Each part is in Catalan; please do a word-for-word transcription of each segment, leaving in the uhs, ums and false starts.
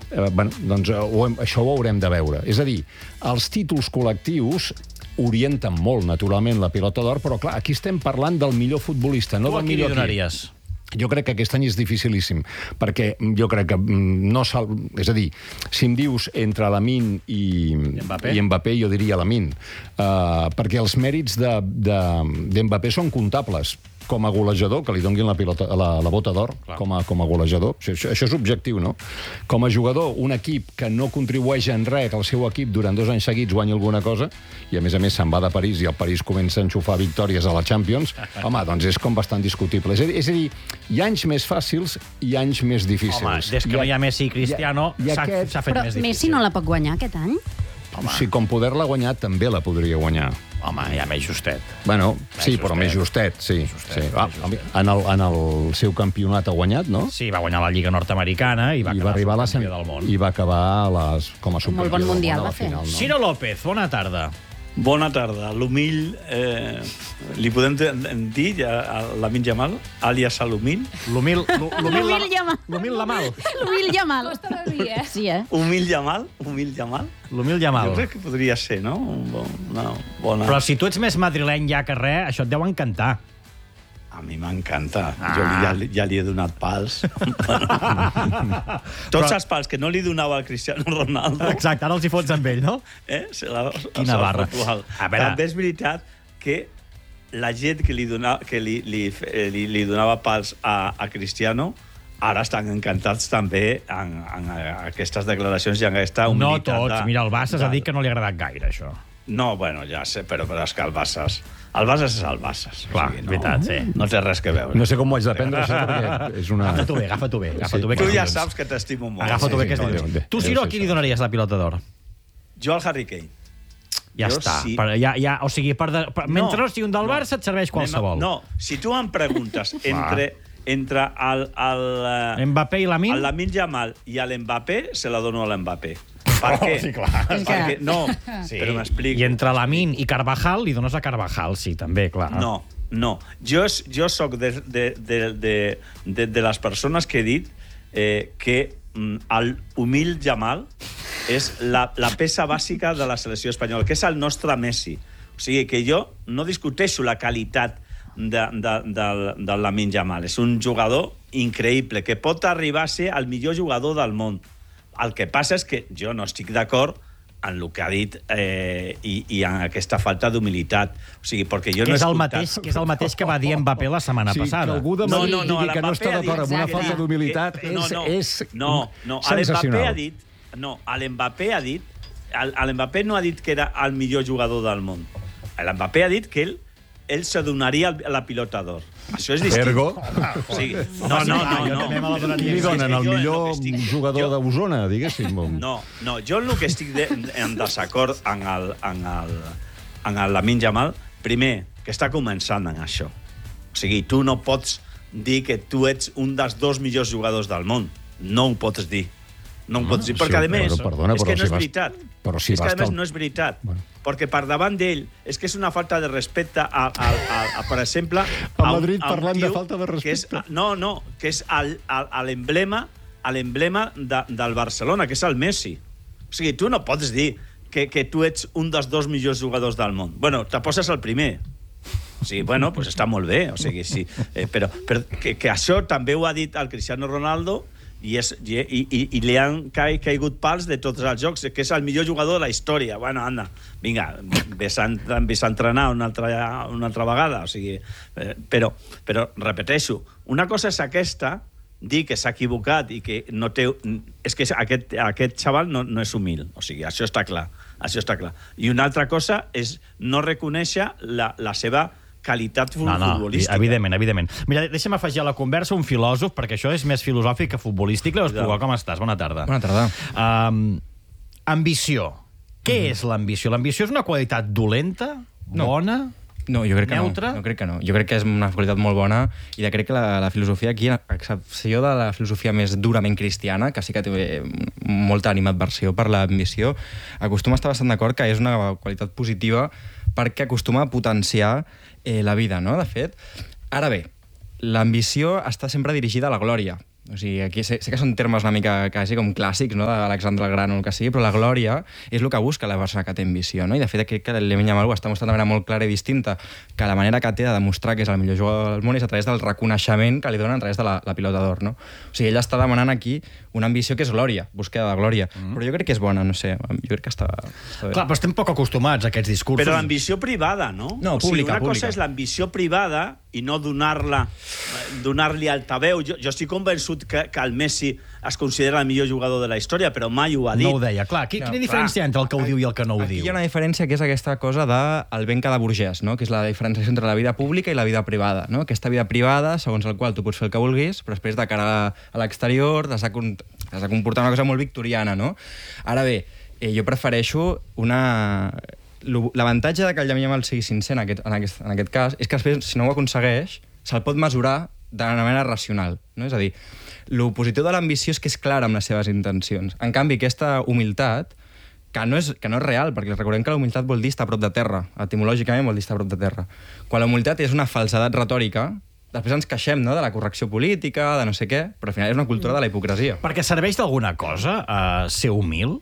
Eh, bueno, doncs ho hem, això ho haurem de veure. És a dir, els títols col·lectius orienten molt, naturalment, la pilota d'or, però, clar, aquí estem parlant del millor futbolista, no tu del millor millor equip. Donaries? Jo crec que aquest any és dificilíssim, perquè jo crec que no sal... És a dir, si em dius entre Lamine i, Mbappé? i Mbappé, jo diria Lamine, uh, perquè els mèrits de, de, de Mbappé són comptables. Com a golejador, que li donguin la, pilota, la, la bota d'or com, a, com a golejador. Això, això és objectiu, no? Com a jugador, un equip que no contribueix en res que el seu equip durant dos anys seguits guanyi alguna cosa, i a més a més se'n va de París i el París comença a enxufar victòries a la Champions, home, doncs és com bastant discutible. És a dir, és a dir hi ha anys més fàcils i anys més difícils. Home, des que no hi ha Messi i Cristiano s'ha aquest... fet Però més difícil. Messi no la pot guanyar aquest any? Home. Si com poder-la guanyar, també la podria guanyar. Home, ja més justet. Bueno, més sí, justet. però més justet, sí. justet, sí. Ah, en, el, en el seu campionat ha guanyat, no? Sí, va guanyar la Lliga Nord-Americana i va, I va arribar a la subcampió del món. I va acabar a les, com a subcampió Molt bon mundial del món a va la fer. final, no? Ciro López, bona tarda. Bona tarda. L'humil... Eh, li podem dir ja, a Lamine Yamal, àlies a l'humil? L'humil... L'humil Yamal. L'humil Lamal. L'humil Yamal. Costa de dir, eh? Sí, eh? Humil Yamal? Humil Yamal? L'humil Yamal. Jo crec que podria ser, no? Un bon, una bona... Però si tu ets més madrileny ja que res, això et deu encantar. A mi m'encanta. Ah. Jo li, ja, ja li he donat pals. Tots Però... els pals que no li donava al Cristiano Ronaldo... Exacte, ara els hi fots amb ell, no? Eh? Se la, Quina se la barra. foto al- A veure... També és veritat que la gent que li, donava, que li, li, eh, li, li donava pals a, a Cristiano ara estan encantats també en, en aquestes declaracions i en aquesta No humilitat. tots. de- Mira, el Barça s'ha de- dit que no li ha agradat gaire, això. No, bueno, ja sé, però, però és que el Barça... El Barça és el Barça. Clar, no, és veritat, sí. No té res que veure. No sé com ho haig de prendre, això, perquè és una... Agafa-t'ho bé, agafa-t'ho bé. Agafa-t'ho bé Tu que ja és dilluns. saps que t'estimo molt. Agafa-t'ho bé que és sí, sí, dilluns. bé, Tu, bé, Ciro, sí, a qui sí. li donaries la pilota d'or? Jo al Harry Kane. Ja Jo està. sí. Per, ja, ja, o sigui, per de, per, No, mentre no sigui un del no. Barça, et serveix qualsevol. No, si tu em preguntes entre, entre el, el, eh, Mbappé i Lamine? el Lamine Yamal i l'Mbappé, se la dono a l'Mbappé. Per què? sí, clar. És que- Perquè, no, Sí. però m'explico. I entre Lamine i Carvajal li dones a Carvajal, sí, també, clar. No, no. Jo, és- jo soc de, de, de, de, de, de les persones que he dit eh, que mm, el humil Yamal és la, la peça bàsica de la selecció espanyola, que és el nostre Messi. O sigui, que jo no discuteixo la qualitat de, de, del, del Lamine Yamal. És un jugador increïble, que pot arribar a ser el millor jugador del món. El que passa és que jo no estic d'acord en el que ha dit eh, i, i en aquesta falta d'humilitat. O sigui, perquè jo Que no he és, el escoltat... mateix, que és el mateix que va dir Mbappé la setmana Sí, passada. que algú de No, Madrid no, no, digui que no l'Mbappé està ha dit- d'acord amb una que- falta que- d'humilitat que- no, és, no, és no, no, l'Mbappé sensacional. ha dit... No, l'Mbappé ha dit... L'Mbappé no ha dit que era el millor jugador del món. L'Mbappé ha dit que ell, ell se donaria la pilota d'or. Això és distint. Ergo? O sigui, no, no, no, jo no. també me la donaria. Qui li donen? El Jo en millor el que estic- jugador jo- d'Osona, diguéssim? No, no, jo en el que estic de, en desacord en el, en el, en el Lamine Yamal, primer, que està començant en això. O sigui, tu no pots dir que tu ets un dels dos millors jugadors del món. No ho pots dir. No ho pots dir, sí, perquè, a però, més, perdona, és però que no si és vas- veritat. però si és que, vas a més, tal- no és veritat. Bueno. Perquè per davant d'ell és que és una falta de respecte a, a, a, a per exemple... A un- Madrid un parlant de tio falta de que és, respecte. no, no, que és el- el- a l'emblema a l'emblema de, del Barcelona, que és el Messi. O sigui, tu no pots dir que, que tu ets un dels dos millors jugadors del món. Bueno, te poses el primer. O sigui, bueno, pues està molt bé. O sigui, sí. Eh, però però que, que això també ho ha dit el Cristiano Ronaldo i, és, i, i, i li han ca caigut pals de tots els jocs, que és el millor jugador de la història. Bueno, anda, vinga, vés a, vés a entrenar una altra, una altra vegada. O sigui, eh, però, però, repeteixo, una cosa és aquesta, dir que s'ha equivocat i que no té... És que aquest, aquest xaval no, no és humil. O sigui, això està clar. Això està clar. I una altra cosa és no reconèixer la, la seva qualitat No, no, futbolística. evidentment, evidentment. Mira, deixa'm afegir a la conversa un filòsof, perquè això és més filosòfic que futbolístic. Leo Espluga, com estàs? Bona tarda. Bona tarda. Um, ambició. Què Mm. és l'ambició? L'ambició és una qualitat dolenta? No. Bona? No, jo crec que Neutra? no. No crec que no. Jo crec que és una qualitat molt bona i de crec que la, la filosofia aquí, a excepció de la filosofia més durament cristiana, que sí que té molta animadversió per l'ambició, acostuma a estar bastant d'acord que és una qualitat positiva perquè acostuma a potenciar eh, la vida, no?, de fet. Ara bé, l'ambició està sempre dirigida a la glòria. O sigui, aquí sé, sé que són termes una mica quasi com clàssics, no?, d'Alexandre el Gran o el que sigui, però la glòria és el que busca la persona que té ambició, no? I de fet crec que l'Lamine Yamal ho està mostrant de manera molt clara i distinta, que la manera que té de demostrar que és el millor jugador del món és a través del reconeixement que li donen a través de la, la pilota d'or, no? O sigui, ell està demanant aquí una ambició que és glòria, búsqueda de glòria. Mm. Però jo crec que és bona, no sé, jo crec que està, està bé. Clar, però estem poc acostumats a aquests discursos. Però l'ambició privada, no? No, o sigui, pública, una pública. cosa és l'ambició privada i no donar-la, donar-li altaveu. Jo, jo estic convençut que, que el Messi es considera el millor jugador de la història, però mai ho ha dit. No ho deia, clar. Quina No, diferència entre el que ho diu i el que no ho Aquí diu? hi ha una diferència que és aquesta cosa del ben cada burgès, no? Que és la diferenciació entre la vida pública i la vida privada, no? Aquesta vida privada, segons el qual tu pots fer el que vulguis, però després de cara a l'exterior t'has de, has de comportar una cosa molt victoriana, no? Ara bé, eh, jo prefereixo una... L'avantatge de que el Lamine Yamal sigui sincer en aquest, en, aquest, en aquest cas és que després, si no ho aconsegueix, se'l pot mesurar de manera racional, no? És a dir, lo positiu de l'ambició és que és clara amb les seves intencions. En canvi, aquesta humilitat, que no és, que no és real, perquè recordem que la humilitat vol dir estar a prop de terra, etimològicament vol dir estar a prop de terra. Quan la humilitat és una falsedat retòrica, després ens queixem, no?, de la correcció política, de no sé què, però al final és una cultura de la hipocresia. Perquè serveix d'alguna cosa uh, ser humil?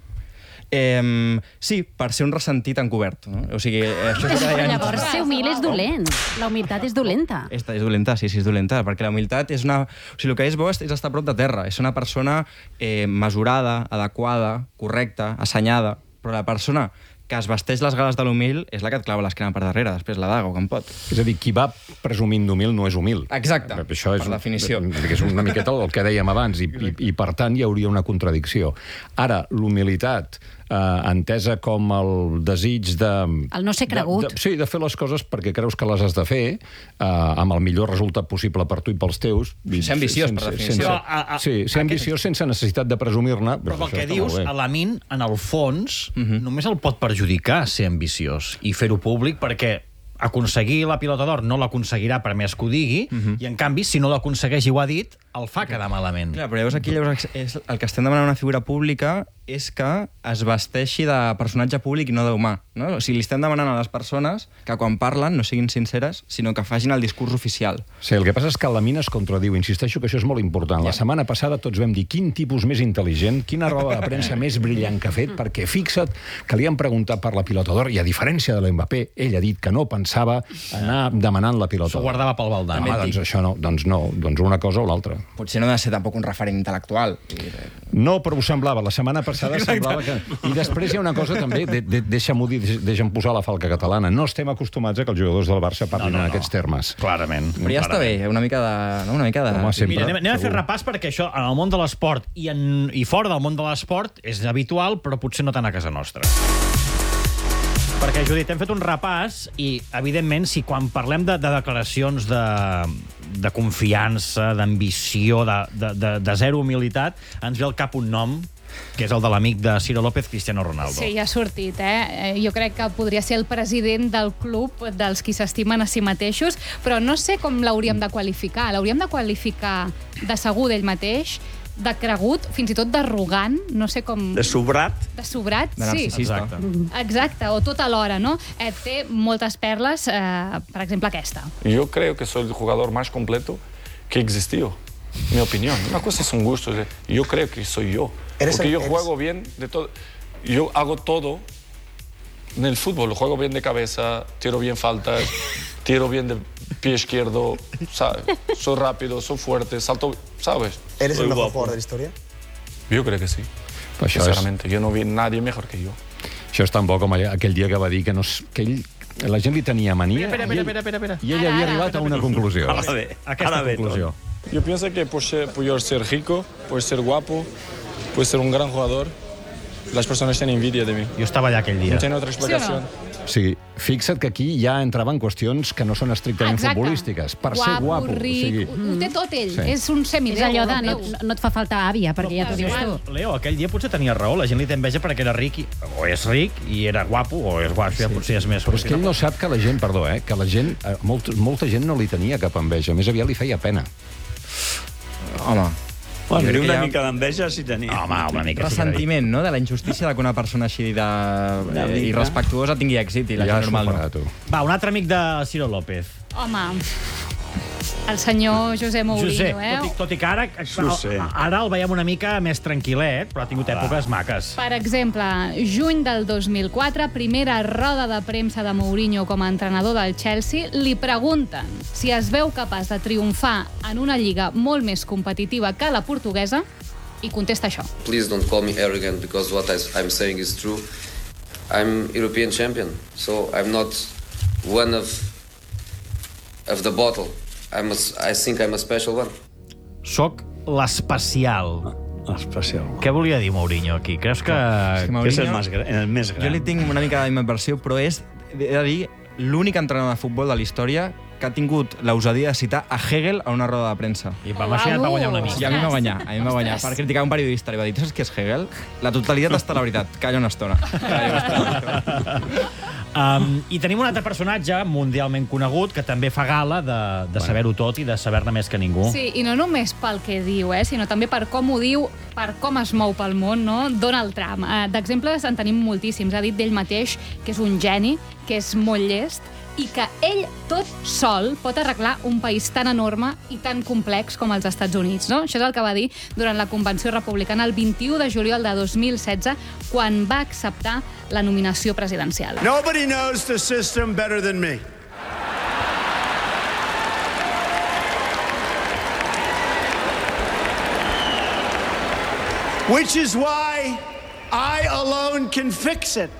Eh, sí, per ser un ressentit encobert, no? O sigui, això és el que deien... Llavors, ser humil és dolent. La humilitat és dolenta. És, és dolenta, sí, sí, és dolenta, perquè la humilitat és una... O sigui, el que és bo és, és estar a prop de terra, és una persona eh, mesurada, adequada, correcta, assenyada, però la persona que es vesteix les gales de l'humil és la que et clava l'esquena per darrere, després la daga o com pot. És a dir, qui va presumint d'humil no és humil. Exacte, Això és, per definició. És una miqueta el que dèiem abans, i, i, i per tant hi hauria una contradicció. Ara, l'humilitat, eh, entesa com el desig de... El no ser cregut. De, de, sí, de fer les coses perquè creus que les has de fer, eh, amb el millor resultat possible per tu i pels teus. Ser ambiciós, per definició. Sense, Però, a- a- sí, ser ambiciós sense necessitat de presumir-ne. Però pel això que està dius, molt bé. a Lamine, en el fons, només el pot perjudicar ser ambiciós i fer-ho públic, perquè aconseguir la pilota d'or no l'aconseguirà per més que ho digui, i en canvi, si no l'aconsegueix i ho ha dit, el fa quedar malament. Clar, però llavors aquí llavors és, el que estem demanant a una figura pública és que es vesteixi de personatge públic i no d'humà, no? O sigui, li estem demanant a les persones que quan parlen no siguin sinceres, sinó que facin el discurs oficial. Sí, el que passa és que la mina es contradiu. Insisteixo que això és molt important. La setmana passada tots vam dir quin tipus més intel·ligent, quina roda de premsa més brillant que ha fet, perquè fixa't que li han preguntat per la pilota d'or i, a diferència de l'Mbappé, ell ha dit que no pensava anar demanant la pilota S'ho d'or. guardava pel baldant. Home, doncs això no, doncs no, doncs una cosa o l'altra. Potser no ha de ser tampoc un referent intel·lectual. No, però ho semblava. La setmana passada semblava que... I després hi ha una cosa també, de, de, deixa'm-ho dir, deixa'm posar la falca catalana. No estem acostumats a que els jugadors del Barça parlin No, no, en no. aquests termes. Clarament. Però ja està bé, una mica de... No? Una mica de... Home, sempre. Mira, anem, anem a fer segur. repàs perquè això, en el món de l'esport i, en, i fora del món de l'esport, és habitual, però potser no tant a casa nostra. Perquè, Judit, hem fet un repàs i, evidentment, si quan parlem de, de declaracions de, de confiança, d'ambició, de, de, de, de zero humilitat, ens ve al cap un nom, que és el de l'amic de Ciro López, Cristiano Ronaldo. Sí, ja ha sortit, eh? Jo crec que podria ser el president del club dels qui s'estimen a si mateixos, però no sé com l'hauríem de qualificar. L'hauríem de qualificar de segur d'ell mateix, de cregut, fins i tot d'arrogant, no sé com... De sobrat. De sobrat, De sí. narcisista. Exacte. Exacte, o tot alhora, no? Eh, té moltes perles, eh, per exemple aquesta. Yo creo que soy el jugador más completo que existió. Mi opinión. Una cosa son gustos. eh. Yo creo que soy yo. Eres Porque el- yo eres- juego bien de todo. Yo hago todo en el fútbol. Juego bien de cabeza, tiro bien faltas, tiro bien de pie izquierdo, ¿sabes? Soy rápido, soy fuerte, salto, ¿sabes? ¿Eres Soy el mejor guapo. jugador de la historia? Yo creo que sí. Però això, és, Sinceramente, yo no vi nadie mejor que yo. això és tan bo com aquell dia que va dir que, no, es- que ell, la gent li tenia mania Espera, espera, i ell, espera, espera, espera. i ell Ara, havia ara, arribat a una conclusió. Ara ve, Aquesta ara ve conclusió. tot. Yo pienso que por ser, por yo ser rico, por ser guapo, por ser un gran jugador, las personas tienen envidia de mí. Jo estava allà aquell dia. No tiene otra explicación. O sigui, fixa't que aquí ja entraven qüestions que no són estrictament Exacte. futbolístiques. Per guapo, ser guapo. ric, o sigui, ho, ho té tot ell. Sí. És un És semidéu allò de no, europeu. no et fa falta àvia, perquè ja t'ho dius tu. Leo, aquell dia potser tenia raó, la gent li té enveja perquè era ric, i, o és ric i era guapo, o és guapo, ja potser és més... Però és que ell no sap que la gent, perdó, eh, que la gent, eh, molt, molta gent no li tenia cap enveja, més aviat li feia pena. Home, Bueno, Jo crec una que hi ha- mica d'enveja sí tenia. Home, una mica. ressentiment, no?, de la injustícia de que una persona així de... Una eh, mica. irrespectuosa tingui èxit i la ja gent has normal no. superat, tu. Va, un altre amic de Ciro López. Home, El senyor José Mourinho, José, eh? tot, i, tot i que ara, José. ara el veiem una mica més tranquil·let, però ha tingut èpoques maques. Per exemple, juny del dos mil quatre, primera roda de premsa de Mourinho com a entrenador del Chelsea, li pregunten si es veu capaç de triomfar en una lliga molt més competitiva que la portuguesa, i contesta això. Please don't call me arrogant because what I, I'm saying is true. I'm European champion, so I'm not one of of the bottle. I'm a, I think I'm a special one. Soc l'especial. Especial. Què volia dir Mourinho aquí? Creus que... És que Que és el, Mourinho- més gran, el més gran. Jo li tinc una mica d'animadversió, però és, he de dir, l'únic entrenador de futbol de la història que ha tingut l'osadia de citar a Hegel a una roda de premsa. I va imaginar va guanyar una mica. I a mi va guanyar, a mi va guanyar. Per criticar un periodista, li va dir, tu saps qui és Hegel? La totalitat està a la veritat. Calla una estona. Calla una estona. Um, I tenim un altre personatge mundialment conegut que també fa gala de, de saber-ho tot i de saber-ne més que ningú. Sí, i no només pel que diu, eh, sinó també per com ho diu, per com es mou pel món, no? Donald Trump. Eh, D'exemples en tenim moltíssims. Ha dit d'ell mateix que és un geni, que és molt llest, i que ell tot sol pot arreglar un país tan enorme i tan complex com els Estats Units, no? Això és el que va dir durant la Convenció Republicana el vint-i-u de juliol de dos mil setze, quan va acceptar la nominació presidencial. Nobody knows the system better than me. Which is why I alone can fix it.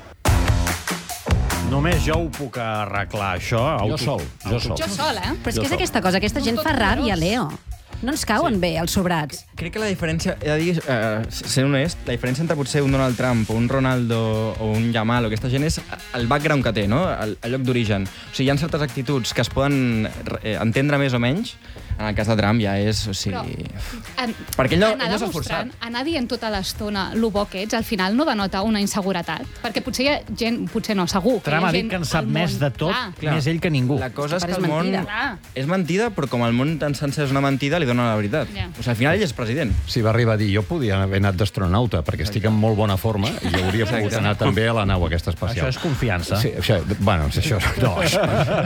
Només jo ho puc arreglar, això. Jo sol, jo sol. Jo sol, eh? Però és que és aquesta cosa, aquesta gent fa ràbia, Leo. No ens cauen bé els sobrats. Crec que la diferència, he de dir, eh, sent honest, la diferència entre potser un Donald Trump o un Ronaldo o un Yamal o aquesta gent és el background que té, no? el, el lloc d'origen. O sigui, hi ha certes actituds que es poden eh, entendre més o menys. En el cas de Trump ja és... O sigui... En, Perquè ell no, anar ell no s'ha demostrant, esforçat. anar dient tota l'estona lo bo que ets, al final no denota una inseguretat. Perquè potser hi ha gent, potser no, segur. Trump ha hi dit gent que en sap al més món. de tot, Clar. Clar. més ell que ningú. La cosa és Però que és el món... mentida. Clar. És mentida, però com el món tan sencer és una mentida, li dona la veritat. Ja. O sigui, al final ell és president. Si va arribar a dir, jo podia haver anat d'astronauta, perquè estic en molt bona forma, i jo hauria pogut anar també a la nau aquesta espacial. Això és confiança. Sí, això, bueno, això, no, això,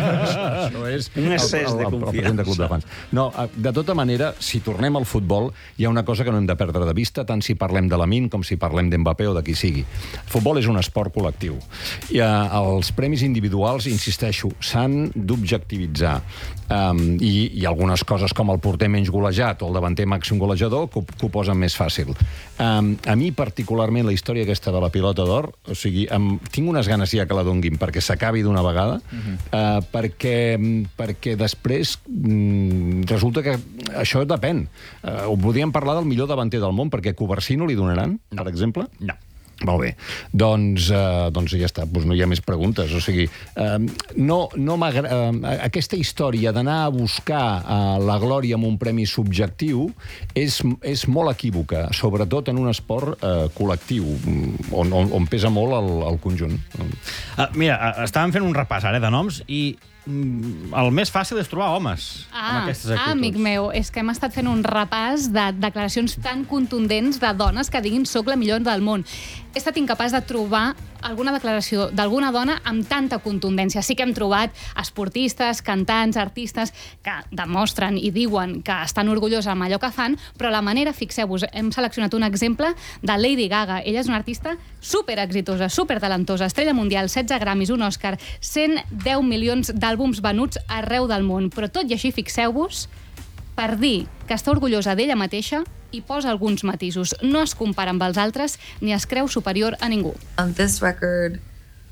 això és Un excés de el, el, el, el president confiança. de Club de Fans. No, de tota manera, si tornem al futbol, hi ha una cosa que no hem de perdre de vista, tant si parlem de Lamine com si parlem d'Mbappé o de qui sigui. El futbol és un esport col·lectiu. I uh, els premis individuals, insisteixo, s'han d'objectivitzar. Um, i, I algunes coses com el porter menys golejat o el davanter màxim golejador que, ho- que ho posen més fàcil. Um, a mi, particularment, la història aquesta de la pilota d'or, o sigui, em, tinc unes ganes ja que la donguin perquè s'acabi d'una vegada, uh-huh. uh, perquè, perquè després mm, resulta que això depèn. Uh, ho podríem parlar del millor davanter del món, perquè Covarsino li donaran, no. per exemple? No. Molt bé. Doncs, eh, doncs ja està, doncs no hi ha més preguntes. O sigui, eh, no, no m'agra- eh, aquesta història d'anar a buscar eh, la glòria amb un premi subjectiu és, és molt equívoca, sobretot en un esport eh, col·lectiu, on, on, on pesa molt el, el conjunt. Uh, mira, uh, estàvem fent un repàs ara de noms i mm, el més fàcil és trobar homes amb Ah, aquestes ah, actituds. amic meu, és que hem estat fent un repàs de declaracions tan contundents de dones que diguin soc la millor del món. He estat incapaç de trobar alguna declaració d'alguna dona amb tanta contundència. Sí que hem trobat esportistes, cantants, artistes que demostren i diuen que estan orgullosos amb allò que fan, però la manera, fixeu-vos, hem seleccionat un exemple de Lady Gaga. Ella és una artista super exitosa, super talentosa, estrella mundial, setze Grammys, un Òscar, cent deu milions d'àlbums venuts arreu del món. Però tot i així, fixeu-vos, per dir que està orgullosa d'ella mateixa i posa alguns matisos. No es compara amb els altres ni es creu superior a ningú. On this record,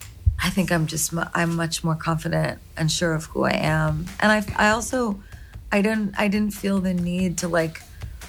I think I'm just mu- I'm much more confident and sure of who I am, and I I also I didn't I didn't feel the need to like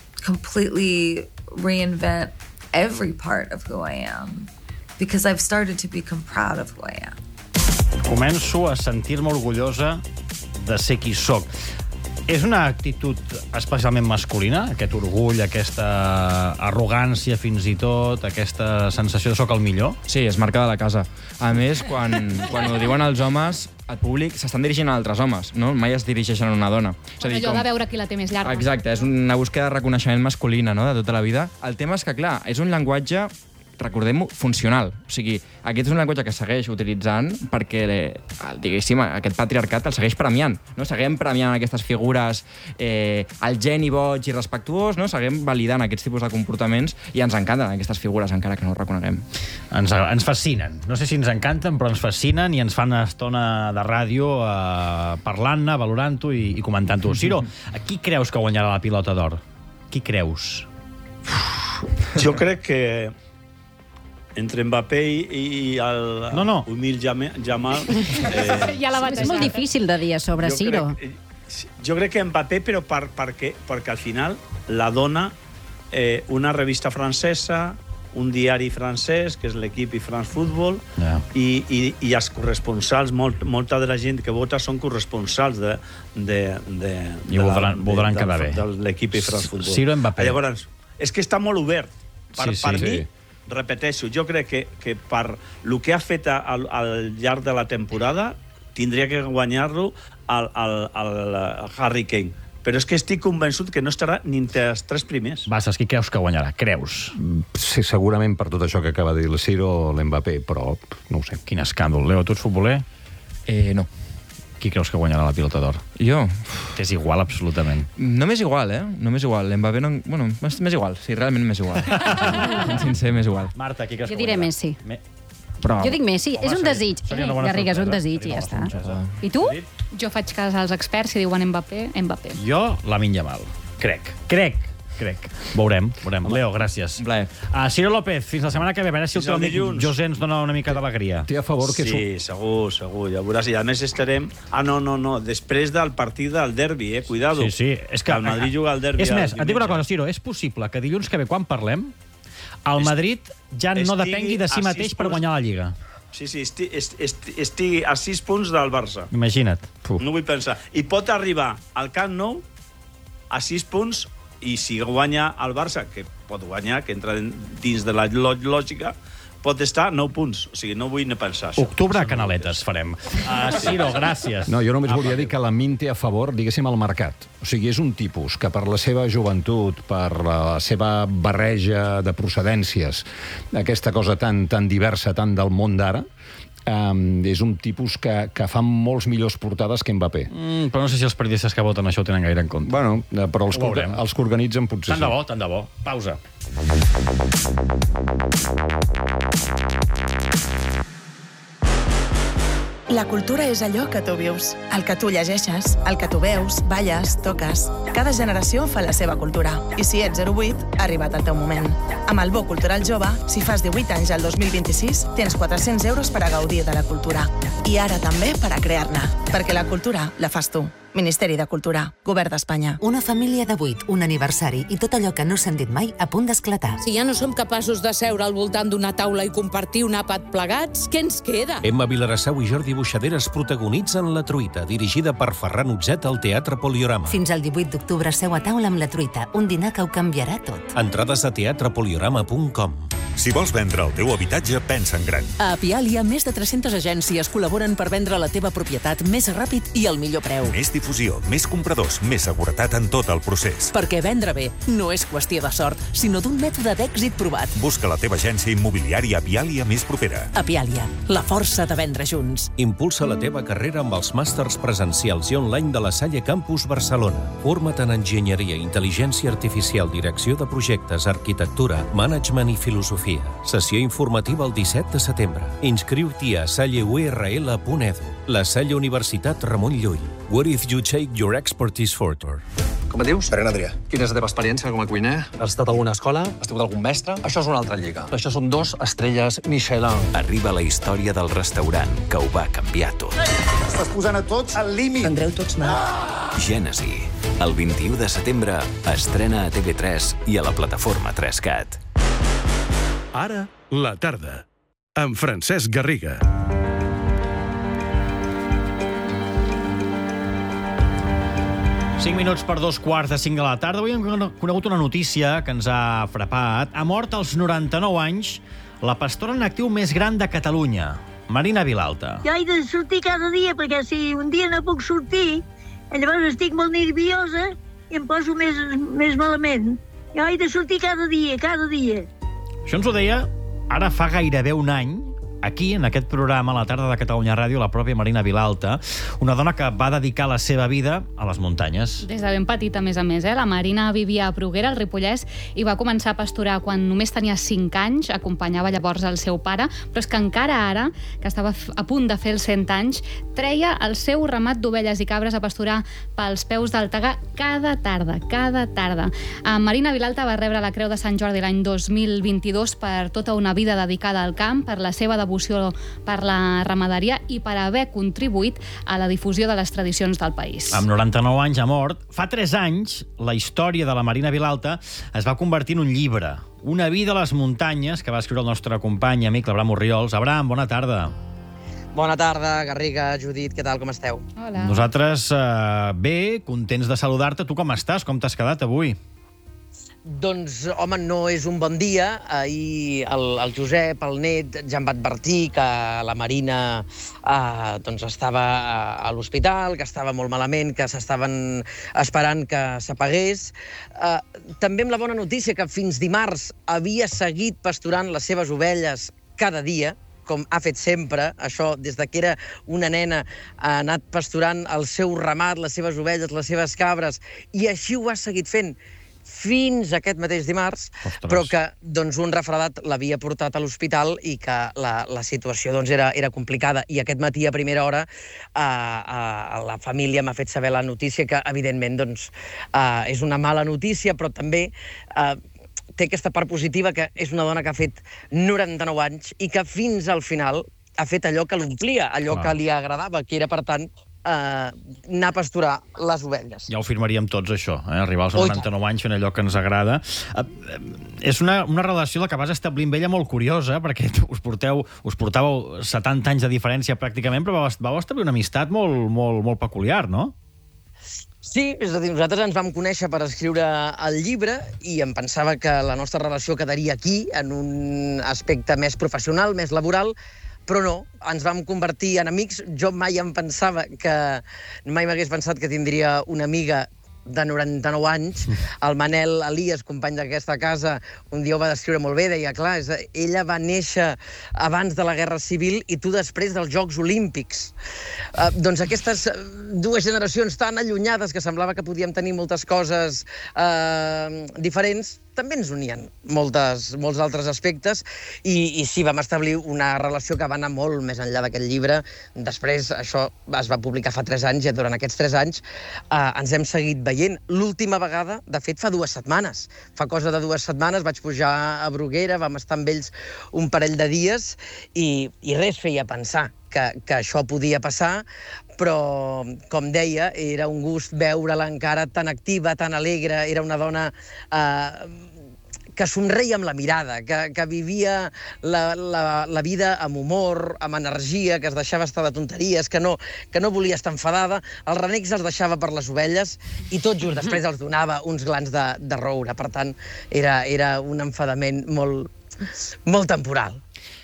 completely reinvent every part of who I am because I've started to become proud of who I am. Començo a sentir-me orgullosa de ser qui sóc. És una actitud especialment masculina, aquest orgull, aquesta arrogància fins i tot, aquesta sensació de soc el millor? Sí, és marca de la casa. A més, quan, quan ho diuen els homes, el públic s'estan dirigint a altres homes, no? Mai es dirigeixen a una dona. És a dir, Allò de veure qui la té més llarga. Exacte, és una búsqueda de reconeixement masculina, no?, de tota la vida. El tema és que, clar, és un llenguatge recordem-ho, funcional. O sigui, aquest és un llenguatge que segueix utilitzant perquè, diguéssim, aquest patriarcat el segueix premiant. No? Seguim premiant aquestes figures, eh, el geni boig i respectuós, no? Seguim validant aquests tipus de comportaments i ens encanten aquestes figures, encara que no ho reconeguem. Ens, ens fascinen. No sé si ens encanten, però ens fascinen i ens fan una estona de ràdio eh, parlant-ne, valorant-ho i, i comentant-ho. Ciro, qui creus que guanyarà la pilota d'or? Qui creus? Jo crec que entre Mbappé i, i el no, no. humil Jamal... Eh, ja la és molt difícil de dir sobre jo Ciro. Crec, jo crec que Mbappé, però per, perquè, perquè al final la dona eh, una revista francesa, un diari francès, que és l'Equip i France Football, yeah. i, i, i els corresponsals, molt, molta de la gent que vota són corresponsals de, de, de, I de, voldran, de, voldran de, quedar bé. de l'Equip i France Football. Ciro Mbappé. Llavors, és que està molt obert. Per, sí, sí, per sí. mi, repeteixo, jo crec que, que per el que ha fet al, al llarg de la temporada tindria que guanyar-lo al, al, al Harry Kane. Però és que estic convençut que no estarà ni entre els tres primers. Bassas, qui creus que guanyarà? Creus? Sí, segurament per tot això que acaba de dir el Ciro, l'Mbappé, però no ho sé. Quin escàndol. Leo, tu ets futboler? Eh, no. Qui creus que guanyarà la pilota d'or? Jo? És igual, absolutament. No m'és igual, eh? No m'és igual. L'Mbappé no... Bueno, m'és igual. Sí, realment m'és igual. En sincer, m'és igual. Marta, qui creus Jo que diré guanyarà? Messi. Me... Però... Jo dic Messi, Home, és un seria- desig. seria Eh, una bona Garriga, és un sorpresa. desig i Seria ja una està. sorpresa. I tu? Jo faig cas als experts, si diuen Mbappé, Mbappé. Jo, Lamine Yamal. Crec. Crec. Crec. Veurem. Veurem. Leo, gràcies. Un plaer. Uh, Ciro López, fins la setmana que ve. A veure si el Fins teu el amic dilluns. José ens dona una mica d'alegria. Té a favor que... Sí, segur, segur. Ja veuràs. I a més estarem... Ah, no, no, no. Després del partit del derbi, eh? Cuidado. Sí, sí. És que, el Madrid juga al derbi. És més, el et dic una diumenge. cosa, Ciro. És possible que dilluns que ve, quan parlem, el Madrid ja no estigui depengui de si a sis mateix per punts. guanyar la Lliga. Sí, sí, esti, esti, esti, estigui a sis punts del Barça. Imagina't. Uf. No vull pensar. I pot arribar al Camp Nou a sis punts i si guanya el Barça, que pot guanyar, que entra dins de la lògica, pot estar nou punts. O sigui, no vull ni pensar això. Octubre a Canaletes farem. Uh, Ciro, gràcies. No, jo només Apa. volia dir que la Min té a favor, diguéssim, el mercat. O sigui, és un tipus que per la seva joventut, per la seva barreja de procedències, aquesta cosa tan, tan diversa, tan del món d'ara, um, és un tipus que, que fa molts millors portades que Mbappé. Mm, però no sé si els periodistes que voten això ho tenen gaire en compte. Bueno, eh, però els, Ho que, veurem. els que organitzen potser Tant de sí. bo, tant de bo. Pausa. La cultura és allò que tu vius, el que tu llegeixes, el que tu veus, balles, toques. Cada generació fa la seva cultura. I si ets zero vuit, ha arribat el teu moment. Amb el Bo Cultural Jove, si fas divuit anys al dos mil vint-i-sis, tens quatre-cents euros per a gaudir de la cultura. I ara també per a crear-ne. Perquè la cultura la fas tu. Ministeri de Cultura, Govern d'Espanya. Una família de vuit, un aniversari i tot allò que no s'han dit mai a punt d'esclatar. Si ja no som capaços de seure al voltant d'una taula i compartir un àpat plegats, què ens queda? Emma Vilarassau i Jordi Buixaderes protagonitzen La Truita, dirigida per Ferran Utzet al Teatre Poliorama. Fins al divuit d'octubre seu a taula amb La Truita, un dinar que ho canviarà tot. Entrades a teatre poliorama punt com. Si vols vendre el teu habitatge, pensa en gran. A Apialia, més de tres-centes agències col·laboren per vendre la teva propietat més ràpid i al millor preu. Més difusió, més compradors, més seguretat en tot el procés. Perquè vendre bé no és qüestió de sort, sinó d'un mètode d'èxit provat. Busca la teva agència immobiliària Apialia més propera. Apialia, la força de vendre junts. Impulsa la teva carrera amb els màsters presencials i online de la Salle Campus Barcelona. Forma't en enginyeria, intel·ligència artificial, direcció de projectes, arquitectura, management i filosofia. Sessió informativa el disset de setembre. Inscriu-t'hi a salle u erre ele punt edu. La Salle Universitat Ramon Llull. What if you take your expertise further? Com et dius? Ferran Adrià. Quina és la teva experiència com a cuiner? Has estat a alguna escola? Has tingut algun mestre? Això és una altra lliga. Això són dos estrelles Michelin. Arriba la història del restaurant que ho va canviar tot. Estàs posant a tots al límit. Prendreu tots mal. Gènesi. El vint-i-u de setembre estrena a T V tres i a la plataforma tres cat. Ara, la tarda, amb Francesc Garriga. cinc minuts per dos quarts de cinc de la tarda. Avui hem conegut una notícia que ens ha frapat. Ha mort als noranta-nou anys la pastora en actiu més gran de Catalunya, Marina Vilalta. Jo he de sortir cada dia, perquè si un dia no puc sortir, llavors estic molt nerviosa i em poso més, més malament. Jo he de sortir cada dia, cada dia. Això ens ho deia ara fa gairebé un any, aquí, en aquest programa, a la tarda de Catalunya Ràdio, la pròpia Marina Vilalta, una dona que va dedicar la seva vida a les muntanyes. Des de ben petita, a més a més, eh? La Marina vivia a Bruguera, al Ripollès, i va començar a pasturar quan només tenia cinc anys, acompanyava llavors el seu pare, però és que encara ara, que estava a punt de fer els cent anys, treia el seu ramat d'ovelles i cabres a pasturar pels peus del Tagà cada tarda, cada tarda. Marina Vilalta va rebre la Creu de Sant Jordi l'any dos mil vint-i-dos per tota una vida dedicada al camp, per la seva devoció per la ramaderia i per haver contribuït a la difusió de les tradicions del país. Amb noranta-nou anys ha mort. Fa tres anys, la història de la Marina Vilalta es va convertir en un llibre, Una vida a les muntanyes, que va escriure el nostre company i amic, l'Abraham Orriols. Abraham, bona tarda. Bona tarda, Garriga, Judit, què tal, com esteu? Hola. Nosaltres, eh, bé, contents de saludar-te. Tu com estàs? Com t'has quedat avui? Doncs, home, no és un bon dia. Ahir el, el Josep, el net, ja em va advertir que la Marina eh, doncs estava a l'hospital, que estava molt malament, que s'estaven esperant que s'apagués. Eh, també amb la bona notícia que fins dimarts havia seguit pasturant les seves ovelles cada dia, com ha fet sempre, això, des de que era una nena, ha anat pasturant el seu ramat, les seves ovelles, les seves cabres, i així ho ha seguit fent fins aquest mateix dimarts, Ostres. Però que doncs, un refredat l'havia portat a l'hospital i que la, la situació doncs, era, era complicada. I aquest matí, a primera hora, eh, eh, la família m'ha fet saber la notícia que, evidentment, doncs, eh, és una mala notícia, però també eh, té aquesta part positiva, que és una dona que ha fet noranta-nou anys i que fins al final ha fet allò que l'omplia, allò Clar. que li agradava, que era, per tant, Uh, anar a pasturar les ovelles. Ja ho firmaríem tots, això, eh? Arribar als noranta-nou anys fent allò que ens agrada. Uh, és una, una relació la que vas establir amb ella molt curiosa, perquè us, porteu, us portàveu setanta anys de diferència pràcticament, però vau, vau establir una amistat molt, molt, molt peculiar, no? Sí, és a dir, nosaltres ens vam conèixer per escriure el llibre i em pensava que la nostra relació quedaria aquí, en un aspecte més professional, més laboral, però no, ens vam convertir en amics. Jo mai em pensava que... Mai m'hagués pensat que tindria una amiga de noranta-nou anys. El Manel Elias, company d'aquesta casa, un dia ho va descriure molt bé, deia, clar, és, ella va néixer abans de la Guerra Civil i tu després dels Jocs Olímpics. Uh, doncs aquestes dues generacions tan allunyades que semblava que podíem tenir moltes coses uh, diferents, també ens unien moltes, molts altres aspectes i, i sí, vam establir una relació que va anar molt més enllà d'aquest llibre. Després, això es va publicar fa tres anys i durant aquests tres anys eh, ens hem seguit veient. L'última vegada, de fet, fa dues setmanes. Fa cosa de dues setmanes vaig pujar a Bruguera, vam estar amb ells un parell de dies i, i res feia pensar que, que això podia passar, però, com deia, era un gust veure-la encara tan activa, tan alegre. Era una dona eh, que somreia amb la mirada, que, que vivia la, la, la vida amb humor, amb energia, que es deixava estar de tonteries, que no, que no volia estar enfadada. Els renecs els deixava per les ovelles i tot just després els donava uns glans de, de roure. Per tant, era, era un enfadament molt, molt temporal.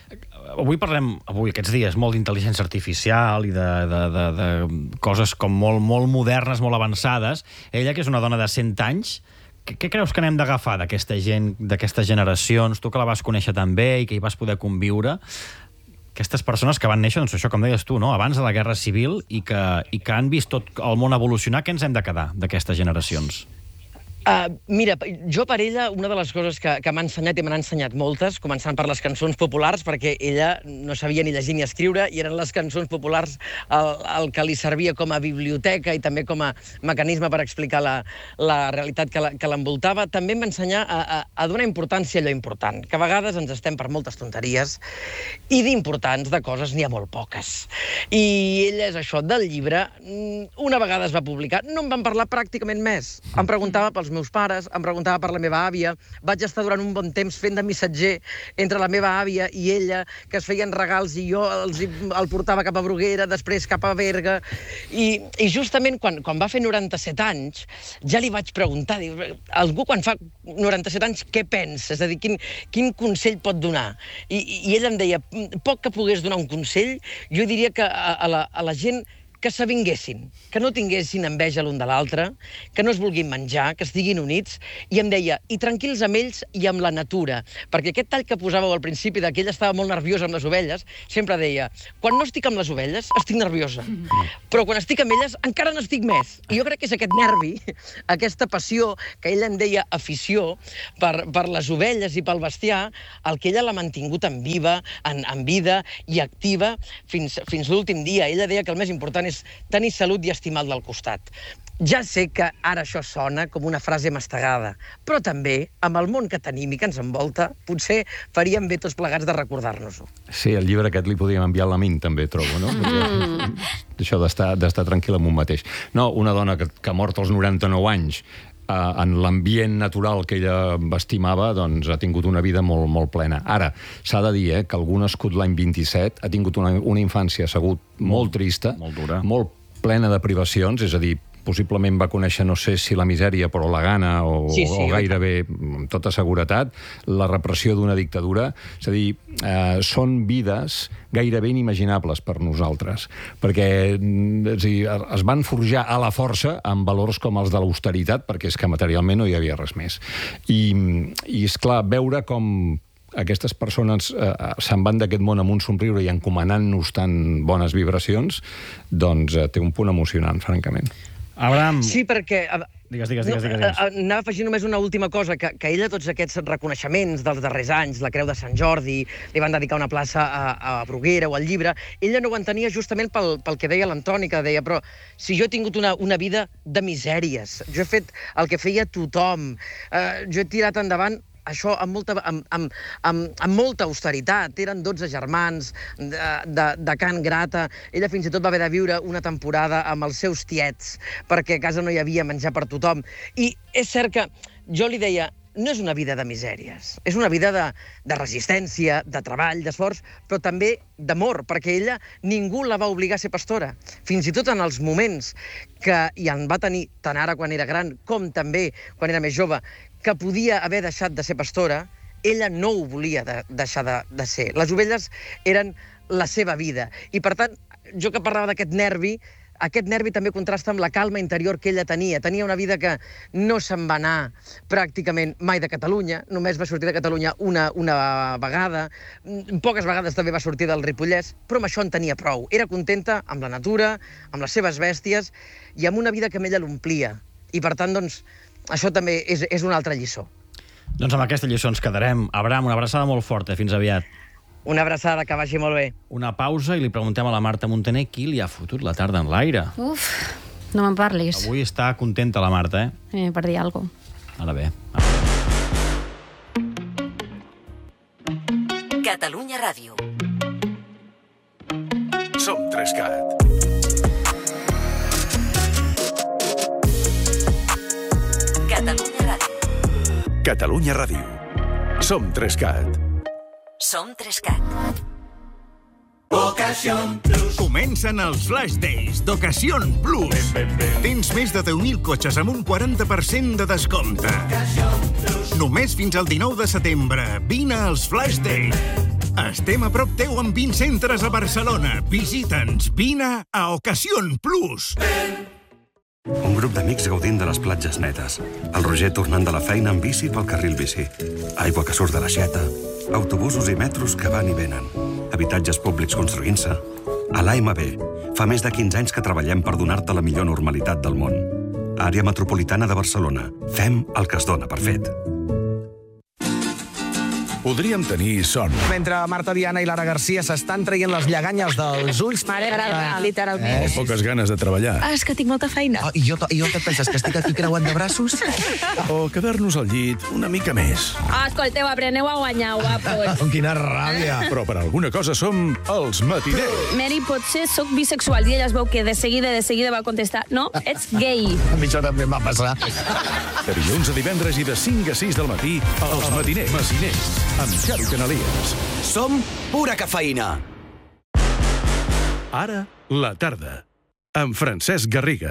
Avui parlem, avui, aquests dies, molt d'intel·ligència artificial i de, de, de, de coses com molt, molt modernes, molt avançades. Ella, que és una dona de cent anys, què, què creus que n'hem d'agafar d'aquesta gent, d'aquestes generacions? Tu que la vas conèixer tan bé i que hi vas poder conviure, aquestes persones que van néixer, doncs això, com deies tu, no? Abans de la Guerra Civil i que, i que han vist tot el món evolucionar, què ens hem de quedar d'aquestes generacions? Uh, mira, jo per ella, una de les coses que, que m'ha ensenyat, i me n'ha ensenyat moltes, començant per les cançons populars, perquè ella no sabia ni llegir ni escriure, i eren les cançons populars el, el que li servia com a biblioteca i també com a mecanisme per explicar la, la realitat que l'envoltava. També em va ensenyar a, a, a donar importància a allò important, que a vegades ens estem per moltes tonteries, i d'importants, de coses, n'hi ha molt poques. I ella és això, del llibre, una vegada es va publicar, no en van parlar pràcticament més. Em preguntava pels meus pares, em preguntava per la meva àvia, vaig estar durant un bon temps fent de missatger entre la meva àvia i ella, que es feien regals i jo els, el portava cap a Bruguera, després cap a Berga, i, i justament quan, quan va fer noranta-set anys, ja li vaig preguntar, diu, algú quan fa noranta-set anys, què pensa? És a dir, quin, quin consell pot donar? I, i ella em deia, poc que pogués donar un consell, jo diria que a, a, la, a la gent que s'avinguessin, que no tinguessin enveja l'un de l'altre, que no es vulguin menjar, que estiguin units, i em deia, i tranquils amb ells i amb la natura, perquè aquest tall que posàveu al principi de que ell estava molt nerviós amb les ovelles, sempre deia, quan no estic amb les ovelles, estic nerviosa, però quan estic amb elles encara n'estic més. I jo crec que és aquest nervi, aquesta passió, que ell en deia afició, per, per les ovelles i pel bestiar, el que ella l'ha mantingut en viva, en, en vida i activa fins, fins l'últim dia. Ella deia que el més important és tenir salut i estimar el del costat. Ja sé que ara això sona com una frase mastegada, però també, amb el món que tenim i que ens envolta, potser faríem bé tots plegats de recordar-nos-ho. Sí, el llibre aquest li podíem enviar a la Mint, també, trobo, no? Mm. Això d'estar tranquil amb un mateix. No, una dona que, que ha mort als noranta-nou anys, eh, en l'ambient natural que ella estimava, doncs ha tingut una vida molt, molt plena. Ara, s'ha de dir eh, que algú nascut l'any vint-i-set ha tingut una, una infància segut molt trista, molt dura, molt plena de privacions, és a dir, possiblement va conèixer, no sé si la misèria, però la gana, o, sí, sí, o gairebé, amb tota seguretat, la repressió d'una dictadura. És a dir, eh, són vides gairebé inimaginables per nosaltres, perquè és a dir, es van forjar a la força amb valors com els de l'austeritat, perquè és que materialment no hi havia res més. I, i és clar, veure com aquestes persones eh, se'n van d'aquest món amb un somriure i encomanant-nos tan bones vibracions, doncs eh, té un punt emocionant, francament. Abraham... Sí, perquè... Digues, digues, digues. No, digues. Anava a afegir només una última cosa, que, que ella tots aquests reconeixements dels darrers anys, la Creu de Sant Jordi, li van dedicar una plaça a, a Bruguera o al llibre, ella no ho entenia justament pel, pel que deia l'Antoni, que deia, però si jo he tingut una, una vida de misèries, jo he fet el que feia tothom, eh, jo he tirat endavant això amb molta, amb, amb, amb, amb molta austeritat. Eren dotze germans de, de, de Can Grata. Ella fins i tot va haver de viure una temporada amb els seus tiets, perquè a casa no hi havia menjar per tothom. I és cert que jo li deia, no és una vida de misèries, és una vida de, de resistència, de treball, d'esforç, però també d'amor, perquè ella ningú la va obligar a ser pastora. Fins i tot en els moments que i en va tenir, tant ara quan era gran, com també quan era més jove, que podia haver deixat de ser pastora, ella no ho volia de, deixar de, de ser. Les ovelles eren la seva vida. I, per tant, jo que parlava d'aquest nervi, aquest nervi també contrasta amb la calma interior que ella tenia. Tenia una vida que no se'n va anar pràcticament mai de Catalunya, només va sortir de Catalunya una, una vegada, poques vegades també va sortir del Ripollès, però amb això en tenia prou. Era contenta amb la natura, amb les seves bèsties i amb una vida que amb ella l'omplia. I, per tant, doncs, això també és, és una altra lliçó. Doncs amb aquesta lliçó ens quedarem. Abraham, una abraçada molt forta. Fins aviat. Una abraçada, que vagi molt bé. Una pausa i li preguntem a la Marta Montaner qui li ha fotut la tarda en l'aire. Uf, no me'n parlis. Avui està contenta la Marta, eh? Eh, per dir alguna cosa. Ara bé. Catalunya Ràdio. Som Trescat. Catalunya Ràdio. Catalunya Ràdio. Som Trescat. Som Trescat. Ocasión Plus. Comencen els Flash Days d'Ocasión Plus. Tens més de deu mil cotxes amb un quaranta per cent de descompte. Només fins al dinou de setembre. Vine als Flash Days. Estem a prop teu amb vint centres a Barcelona. Visita'ns. Vine a Ocasión Plus. Un grup d'amics gaudint de les platges netes. El Roger tornant de la feina amb bici pel carril bici. Aigua que surt de l'aixeta. Autobusos i metros que van i venen. Habitatges públics construint-se. A l'A M B, fa més de quinze anys que treballem per donar-te la millor normalitat del món. Àrea Metropolitana de Barcelona. Fem el que es dona per fet. Podríem tenir son. Mentre Marta Diana i Lara Garcia s'estan traient les lleganyes dels ulls... Mare, literalment. Eh, poques ganes de treballar. Ah, és que tinc molta feina. Oh, i, jo, I jo què et penses, que estic aquí creuant de braços? O quedar-nos al llit una mica més. Ah, escolteu, apreneu a guanyar, guapos. Quina ràbia. Però per alguna cosa som els matiners. Mary, potser sóc bisexual i ella es veu que de seguida, de seguida va contestar no, ets gay. A mi això també em va passar. De dilluns a divendres i de cinc a sis del matí, els matiners. Matiners. Amb Xavi Canalies. Som pura cafeïna. Ara, la tarda. Amb Francesc Garriga.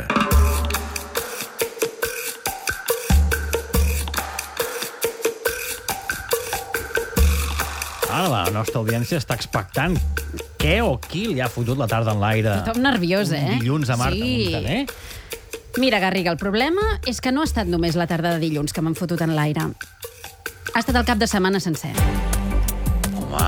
Ara la nostra audiència està expectant què o qui li ha fotut la tarda en l'aire. Tothom nerviós, eh? Un dilluns a Marta Sí. Montaner. Mira, Garriga, el problema és que no ha estat només la tarda de dilluns que m'han fotut en l'aire. Ha estat el cap de setmana sencer. Home,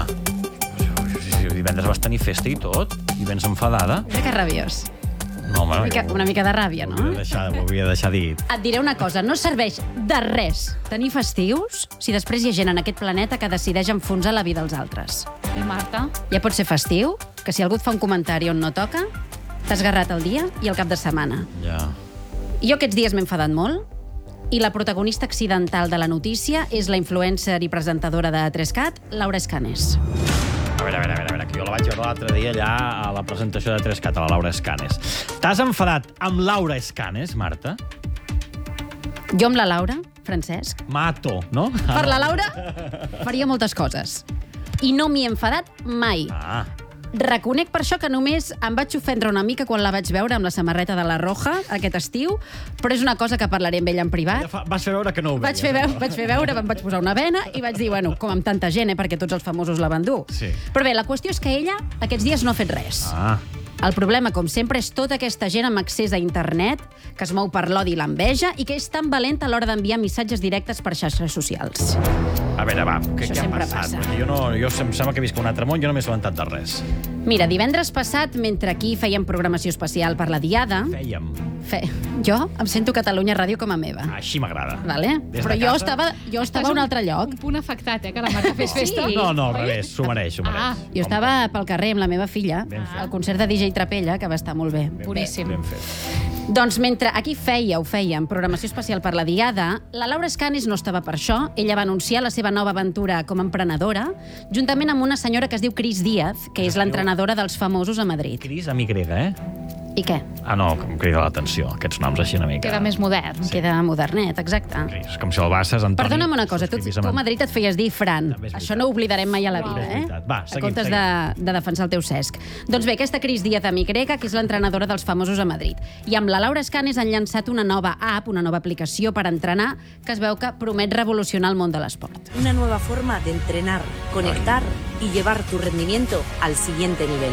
si divendres vas tenir festa i tot, i vens enfadada. Mira que rabiós. No, home, Una mica, una mica de ràbia, no? Ho havia de deixar, ho havia de deixar dit. Et diré una cosa, no serveix de res tenir festius si després hi ha gent en aquest planeta que decideix enfonsar la vida dels altres. I Marta? Ja pot ser festiu, que si algú et fa un comentari on no toca, t'has garrat el dia i el cap de setmana. Ja. Jo aquests dies m'he enfadat molt, i la protagonista accidental de la notícia és la influencer i presentadora de tres cat, Laura Escanes. A veure, a veure, a veure, a veure, que jo la vaig veure l'altre dia allà a la presentació de tres cat, a la Laura Escanes. T'has enfadat amb Laura Escanes, Marta? Jo amb la Laura, Francesc, Mato, no? per la Laura faria moltes coses. I no m'hi he enfadat mai. Ah. Reconec per això que només em vaig ofendre una mica quan la vaig veure amb la samarreta de la Roja aquest estiu, però és una cosa que parlaré amb ella en privat. Ja fa, vas fer veure que no ho veies. Vaig fer, veu, vaig fer veure, em vaig posar una vena i vaig dir, bueno, com amb tanta gent, eh, perquè tots els famosos la van dur. Sí. Però bé, la qüestió és que ella aquests dies no ha fet res. Ah. El problema, com sempre, és tota aquesta gent amb accés a internet, que es mou per l'odi i l'enveja i que és tan valenta a l'hora d'enviar missatges directes per xarxes socials. A veure, va, què, Això què ha sempre passat? passa. Perquè jo, no, jo em sembla que visc un altre món, jo no m'he assabentat de res. Mira, divendres passat, mentre aquí fèiem programació especial per la Diada... Fèiem. Fe... Jo em sento Catalunya Ràdio com a meva. Així m'agrada. Vale? Des de Però jo casa? estava, jo estava a un altre lloc. Un punt afectat, eh, que la Marta fes festa. Sí. No, no, al revés, s'ho mereix, s'ho mereix. Ah. Jo estava pel carrer amb la meva filla, al concert de D J Trapella, que va estar molt bé. Boníssim. Ben fet. Doncs mentre aquí feia, ho fèiem, programació especial per la Diada, la Laura Escanes no estava per això. Ella va anunciar la seva nova aventura com a emprenedora, juntament amb una senyora que es diu Cris Díaz, que és l'entrenadora dels famosos a Madrid. Cris amb Y, eh? I què? Ah, no, que em crida l'atenció, aquests noms així una mica. Queda més modern. Sí. Queda modernet, exacte. És com si el Basses, Antoni... Perdona'm una cosa, tu, tu a Madrid et feies dir Fran. Això no ho oblidarem mai a la vida, eh? Va, a seguim, comptes seguim. de, de defensar el teu Cesc. Doncs bé, aquesta Cris Díaz de Micreca, que és l'entrenadora dels famosos a Madrid. I amb la Laura Escanes han llançat una nova app, una nova aplicació per entrenar, que es veu que promet revolucionar el món de l'esport. Una nueva forma de entrenar, conectar y llevar tu rendimiento al siguiente nivel.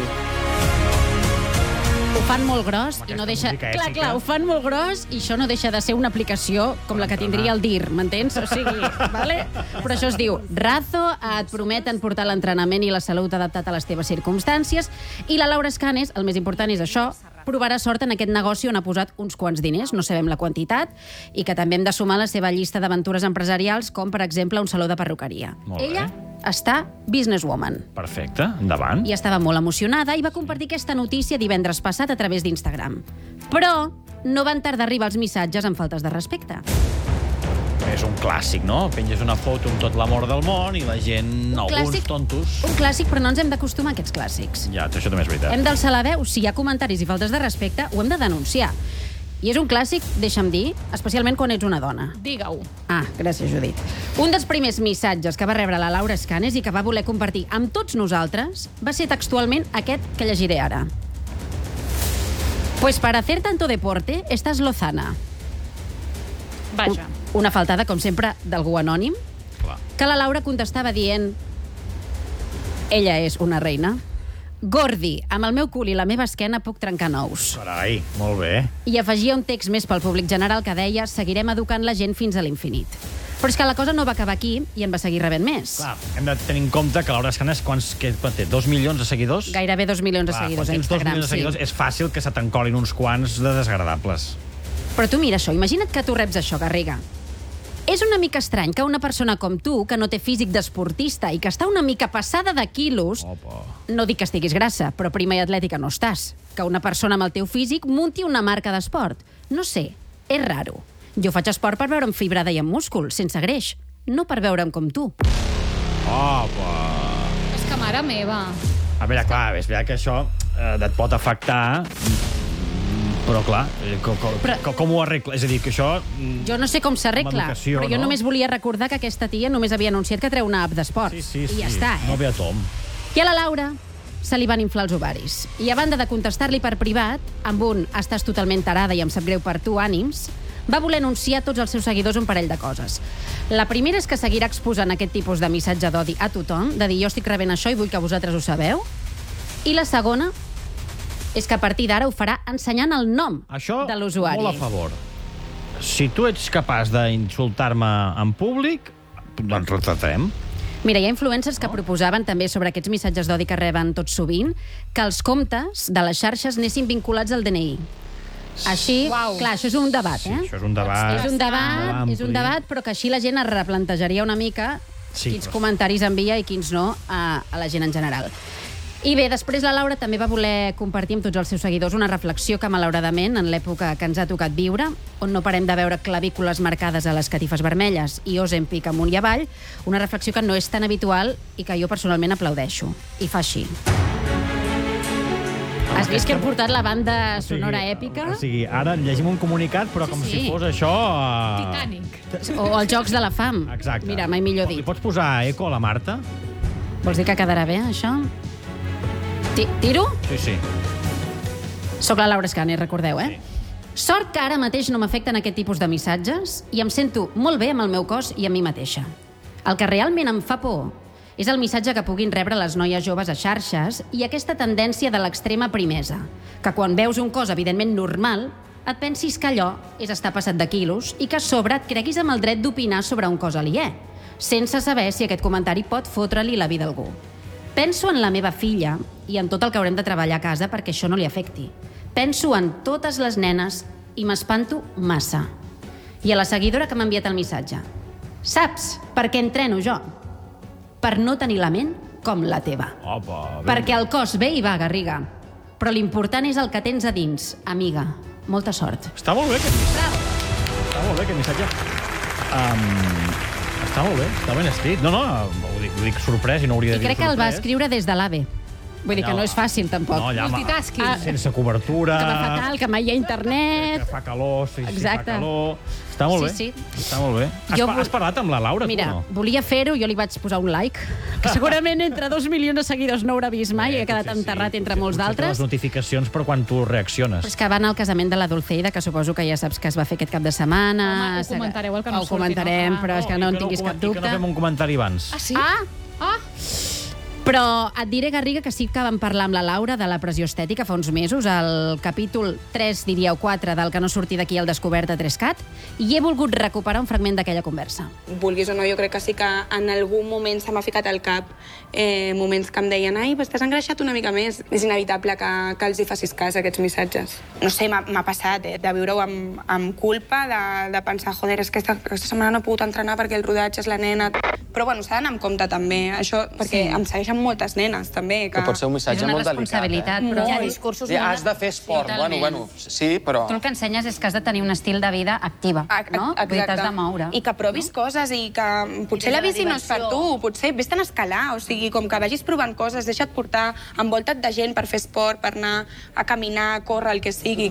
Ho fan molt gros i no deixa... música Clar, èpica. clar, ho fan molt gros i això no deixa de ser una aplicació com la que tindria el D I R, m'entens? O sigui, vale? Però això es diu Razo, et prometen portar l'entrenament i la salut adaptat a les teves circumstàncies, i la Laura Escanes, el més important és això, provarà sort en aquest negoci on ha posat uns quants diners, no sabem la quantitat, i que també hem de sumar a la seva llista d'aventures empresarials, com, per exemple, un saló de perruqueria. Molt bé. Ella està businesswoman. Perfecte, endavant. I estava molt emocionada i va compartir aquesta notícia divendres passat a través d'Instagram. Però no van tardar a arribar els missatges amb faltes de respecte. És un clàssic, no? Penges una foto amb tot l'amor del món i la gent, alguns clàssic. tontos... Un clàssic, però no ens hem d'acostumar a aquests clàssics. Ja, això també és veritat. Hem d'alçar la veu. Si hi ha comentaris i faltes de respecte, ho hem de denunciar. I és un clàssic, deixa'm dir, especialment quan ets una dona. Digue-ho. Ah, gràcies, Judit. Un dels primers missatges que va rebre la Laura Escanes i que va voler compartir amb tots nosaltres va ser textualment aquest que llegiré ara. Pues para hacer tanto deporte, estás lozana. Vaja. Una faltada, com sempre, d'algú anònim, Clar. que la Laura contestava dient: ella és una reina. Gordi, amb el meu cul i la meva esquena puc trencar nous. Carai, molt bé. I afegia un text més pel públic general que deia: seguirem educant la gent fins a l'infinit. Però és que la cosa no va acabar aquí i en va seguir rebent més. Clar, hem de tenir en compte que Laura Escanes, quants, què, quan té? Dos milions de seguidors? Gairebé dos milions de Clar, seguidors a quan tens dos Instagram. milions de seguidors, sí. és fàcil que se t'encolin uns quants de desagradables. Però tu mira això, imagina't que tu reps això, Garriga. És una mica estrany que una persona com tu, que no té físic d'esportista i que està una mica passada de quilos, Opa. no dic que estiguis grassa, però prima i atlètica no estàs, que una persona amb el teu físic munti una marca d'esport. No sé, és raro. Jo faig esport per veure'm fibrada i amb múscul, sense greix, no per veure'm com tu. Opa. És que mare meva. A veure, clar, és veritat que això eh, et pot afectar, però clar, eh, com, com, Però- com, com ho arregla? És a dir, que això... mm, Jo no sé com s'arregla, Amb educació, però jo no? només volia recordar que aquesta tia només havia anunciat que treu una app d'esports. Sí, sí, I ja sí. està, eh? No ve a tom. I a la Laura se li van inflar els ovaris. I a banda de contestar-li per privat, amb un "estàs totalment tarada i em sap greu per tu, ànims", va voler anunciar a tots els seus seguidors un parell de coses. La primera és que seguirà exposant aquest tipus de missatge d'odi a tothom, de dir jo estic rebent això i vull que vosaltres ho sabeu. I la segona és que a partir d'ara ho farà ensenyant el nom Això, de l'usuari. molt a favor. Si tu ets capaç d'insultar-me en públic, doncs retratarem. Mira, hi ha influencers que proposaven també sobre aquests missatges d'odi que reben tot sovint que els comptes de les xarxes anessin vinculats al D N I. Així, Uau. clar, això és un debat, eh? Això és un debat... És un debat, molt és un ampli. debat, però que així la gent es replantejaria una mica Sí, quins però- comentaris envia i quins no a, a la gent en general. I bé, després la Laura també va voler compartir amb tots els seus seguidors una reflexió que, malauradament, en l'època que ens ha tocat viure, on no parem de veure clavícules marcades a les catifes vermelles i Ozempic amunt i avall, una reflexió que no és tan habitual i que jo personalment aplaudeixo. I fa així. Has vist que hem portat la banda sonora èpica? O sigui, ara llegim un comunicat, però com sí. si fos això... Uh... Titanic. O els Jocs de la Fam. Exacte. Mira, mai millor dit. Li pots posar eco a la Marta? Vols dir que quedarà bé, això? Ti- Tiro? Sí, sí. Soc la Laura Escàner, recordeu, eh? Sí. Sort que ara mateix no m'afecten aquest tipus de missatges i em sento molt bé amb el meu cos i a mi mateixa. El que realment em fa por és el missatge que puguin rebre les noies joves a xarxes i aquesta tendència de l'extrema primesa, que quan veus un cos evidentment normal, et pensis que allò és estar passat de quilos i que a sobre et creguis amb el dret d'opinar sobre un cos aliè, sense saber si aquest comentari pot fotre-li la vida a algú. Penso en la meva filla i en tot el que haurem de treballar a casa perquè això no li afecti. Penso en totes les nenes i m'espanto massa. I a la seguidora que m'ha enviat el missatge. Saps per què entreno jo? Per no tenir la ment com la teva. Opa, ben... Perquè el cos ve i va, Garriga. Però l'important és el que tens a dins, amiga. Molta sort. Està molt bé aquest missatge. Està molt bé aquest missatge. Um, està molt bé, està ben escrit. No, no, ho dic, ho dic sorprès i no hauria de I dir crec que el va sorprès. escriure des de l'AVE. Vull dir que No. no és fàcil, tampoc. No, allà, Multitasking. Ah, sense cobertura... que va fatal, que mai hi ha internet... Que fa calor, sí, sí, Exacte. fa calor... Està molt Sí, bé. Està molt bé. Has, Jo pa- vull- has parlat amb la Laura, Mira, tu, no? volia fer-ho, jo li vaig posar un like, que segurament entre dos milions de seguidors no haurà vist mai, i ha quedat enterrat entre molts Potser té d'altres. les notificacions, però quan tu reacciones. Però és que va anar al casament de la Dulceida, que suposo que ja saps que es va fer aquest cap de setmana. Home, ho comentareu, el que no Ho surti, comentarem, no? però és que no en tinguis cap I que no dubte. fem un comentari abans. Ah, sí? Ah! Ah! Però et diré, Garriga, que sí que vam parlar amb la Laura de la pressió estètica fa uns mesos, al capítol tres, diríeu quatre, del que no surti d'aquí al Descobert a tres cat, i he volgut recuperar un fragment d'aquella conversa. Vulguis o no, jo crec que sí que en algun moment se m'ha ficat al cap eh, moments que em deien ai, t'has engreixat una mica més. És inevitable que, que els hi facis cas a aquests missatges. No sé, m'ha m'ha passat, eh, de viure-ho amb, amb culpa, de, de pensar, joder, és que aquesta, aquesta setmana no he pogut entrenar perquè el rodatge és la nena... Però bueno, s'ha d'anar amb compte també, això, perquè Sí. em segueixen moltes nenes, també. Que... Que pot ser un missatge És una molt delicat. responsabilitat, Eh? però- Hi ha discursos Sí, molt- has de fer esport. Totalment. Bueno, bueno, sí, però... Tu el que ensenyes és que has de tenir un estil de vida activa, no? Vull dir, t'has de moure. I que provis coses i que potser des de la la bici no és per tu, diversió. potser vés-te'n a escalar, o sigui, com que vagis provant coses, deixa't portar, envolta't de gent per fer esport, per anar a caminar, a córrer, el que sigui.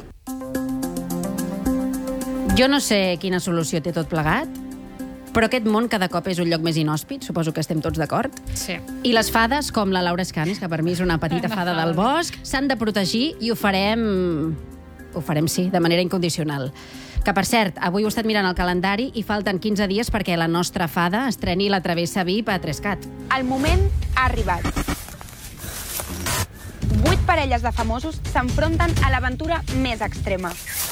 Jo no sé quina solució té tot plegat, però aquest món cada cop és un lloc més inhòspit, suposo que estem tots d'acord. Sí. I les fades, com la Laura Escanis, que per mi és una petita Una fada fada. del bosc, s'han de protegir i ho farem... Ho farem, sí, de manera incondicional. Que, per cert, avui ho he estat mirant el calendari i falten quinze dies perquè la nostra fada estreni la travessa V I P a tres cat. El moment ha arribat. Vuit parelles de famosos s'enfronten a l'aventura més extrema.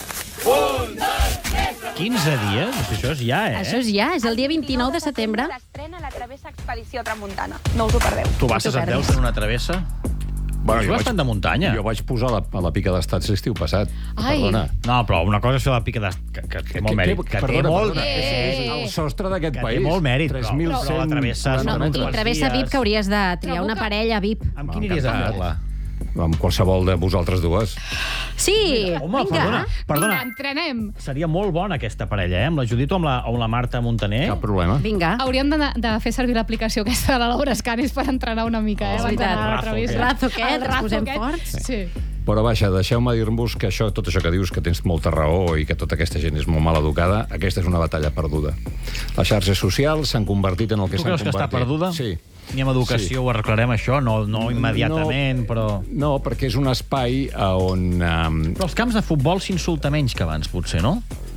quinze dies? Això és ja, eh? Això és ja, és el dia vint-i-nou de setembre. S'estrena la Travessa Expedició Tramuntana. No us ho perdeu. Tu vas a Sant Deus en una travessa? Bueno, és jo bastant vaig- de muntanya. Jo vaig posar la, a la pica d'estats l'estiu passat. Ai. Perdona. No, però una cosa és fer la pica de... que, que té molt mèrit. Que té perdona, molt... perdona, és, és el sostre d'aquest Que país. té molt mèrit, però- tres mil cent però la travessa quaranta no, I metres. travessa V I P que hauries de triar Trobo una que- parella V I P. Amb qui aniries a fer-la? Amb qualsevol de vosaltres dues. Sí, Home, vinga. perdona, perdona. Vinga, entrenem. Seria molt bona aquesta parella, eh? Amb la Judit o amb la, o amb la Marta Montaner. Cap problema. Vinga. Hauríem de, de fer servir l'aplicació aquesta de la Laura Escanis per entrenar una mica, eh? És abans veritat. d'anar a la Razo travessa. aquest. Razo aquest, El ens razo posem aquest. forts. Sí. Però vaja, deixeu-me dir-vos que això, tot això que dius, que tens molta raó i que tota aquesta gent és molt mal educada, aquesta és una batalla perduda. Les xarxes socials s'han convertit en el que Tu s'han creus que convertit. està perduda? Sí. Ni amb educació Sí. ho arreglarem, això, no, no immediatament, No. però... No, perquè és un espai a on... Um, Però als camps de futbol s'insulta menys que abans, potser, no?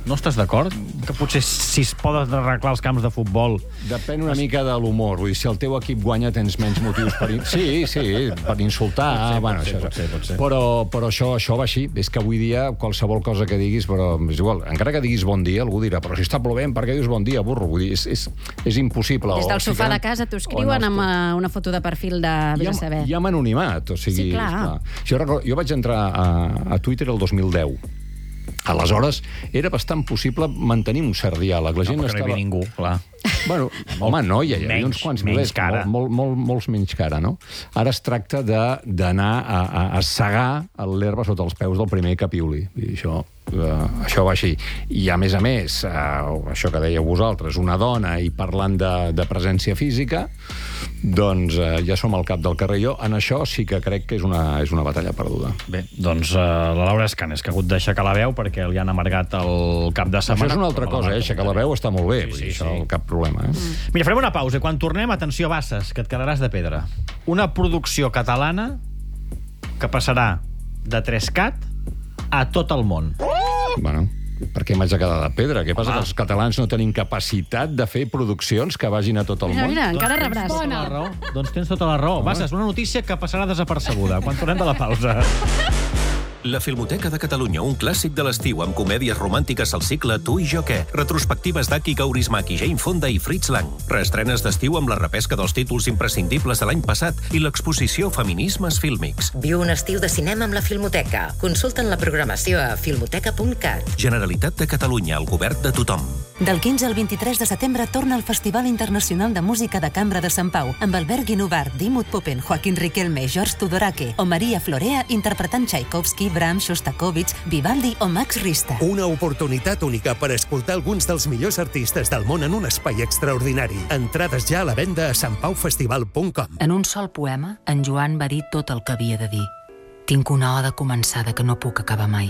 No estàs d'acord? Que potser si es poden arreglar els camps de futbol... Depèn una mica de l'humor. Vull dir, si el teu equip guanya, tens menys motius per... In... Sí, sí, per insultar. Pot ser, bueno, pot ser, això... pot ser, pot ser. Però, però això, això va així. És que avui dia qualsevol cosa que diguis, però és igual. Encara que diguis bon dia, algú dirà, però si està plovent, per què dius bon dia, burro? Vull dir, és, és, és impossible. Des del o, sofà si de casa t'ho escriuen amb una foto de perfil de... Vés a saber. Hi ha anonimat, o sigui... Sí, clar. clar. Jo, recordo, jo vaig entrar a, a Twitter el dos mil deu. Aleshores, era bastant possible mantenir un cert diàleg. La gent no, perquè estava... no hi havia ningú, clar. Bueno, home, no, hi havia menys, uns quants menys milers, cara. molt, molt, molt, molts menys cara, no? Ara es tracta d'anar a, a, a segar l'herba sota els peus del primer que piuli. I això, uh, això va així. I, a més a més, uh, això que dèieu vosaltres, una dona i parlant de, de presència física, doncs uh, ja som al cap del carrer. Jo en això sí que crec que és una, és una batalla perduda. Bé, doncs uh, la Laura Escanes, que ha hagut d'aixecar la veu perquè li han amargat el cap de setmana. Això és una altra cosa, eh? Aixecar la veu està molt bé, sí, vull sí, dir, això sí. cap problema. Eh? Mm. Mira, farem una pausa i quan tornem, atenció, Basses, que et quedaràs de pedra. Una producció catalana que passarà de Trescat a tot el món. Bueno, per què m'haig de quedar de pedra? Què passa, Home. que els catalans no tenim capacitat de fer produccions que vagin a tot el Mira, món? mira, encara rebràs. Tens tota la raó. Doncs tens tota la raó. Basses, una notícia que passarà desapercebuda quan tornem de la pausa. La Filmoteca de Catalunya, un clàssic de l'estiu amb comèdies romàntiques al cicle Tu i jo què, retrospectives d'Aki Kaurismäki, Jane Fonda i Fritz Lang, reestrenes d'estiu amb la repesca dels títols imprescindibles de l'any passat i l'exposició Feminismes Fílmics. Viu un estiu de cinema amb la Filmoteca. Consulta'n la programació a filmoteca punt cat. Generalitat de Catalunya, el govern de tothom. Del quinze al vint-i-tres de setembre torna el Festival Internacional de Música de Cambra de Sant Pau, amb Albert Guinovart, Dimut Popen, Joaquín Riquelme, George Tudorake o Maria Florea interpretant Tchaikovsky, Brahms, Shostakovich, Vivaldi o Max Richter. Una oportunitat única per escoltar alguns dels millors artistes del món en un espai extraordinari. Entrades ja a la venda a sant pau festival punt com. En un sol poema, en Joan va dir tot el que havia de dir. Tinc una oda començada que no puc acabar mai.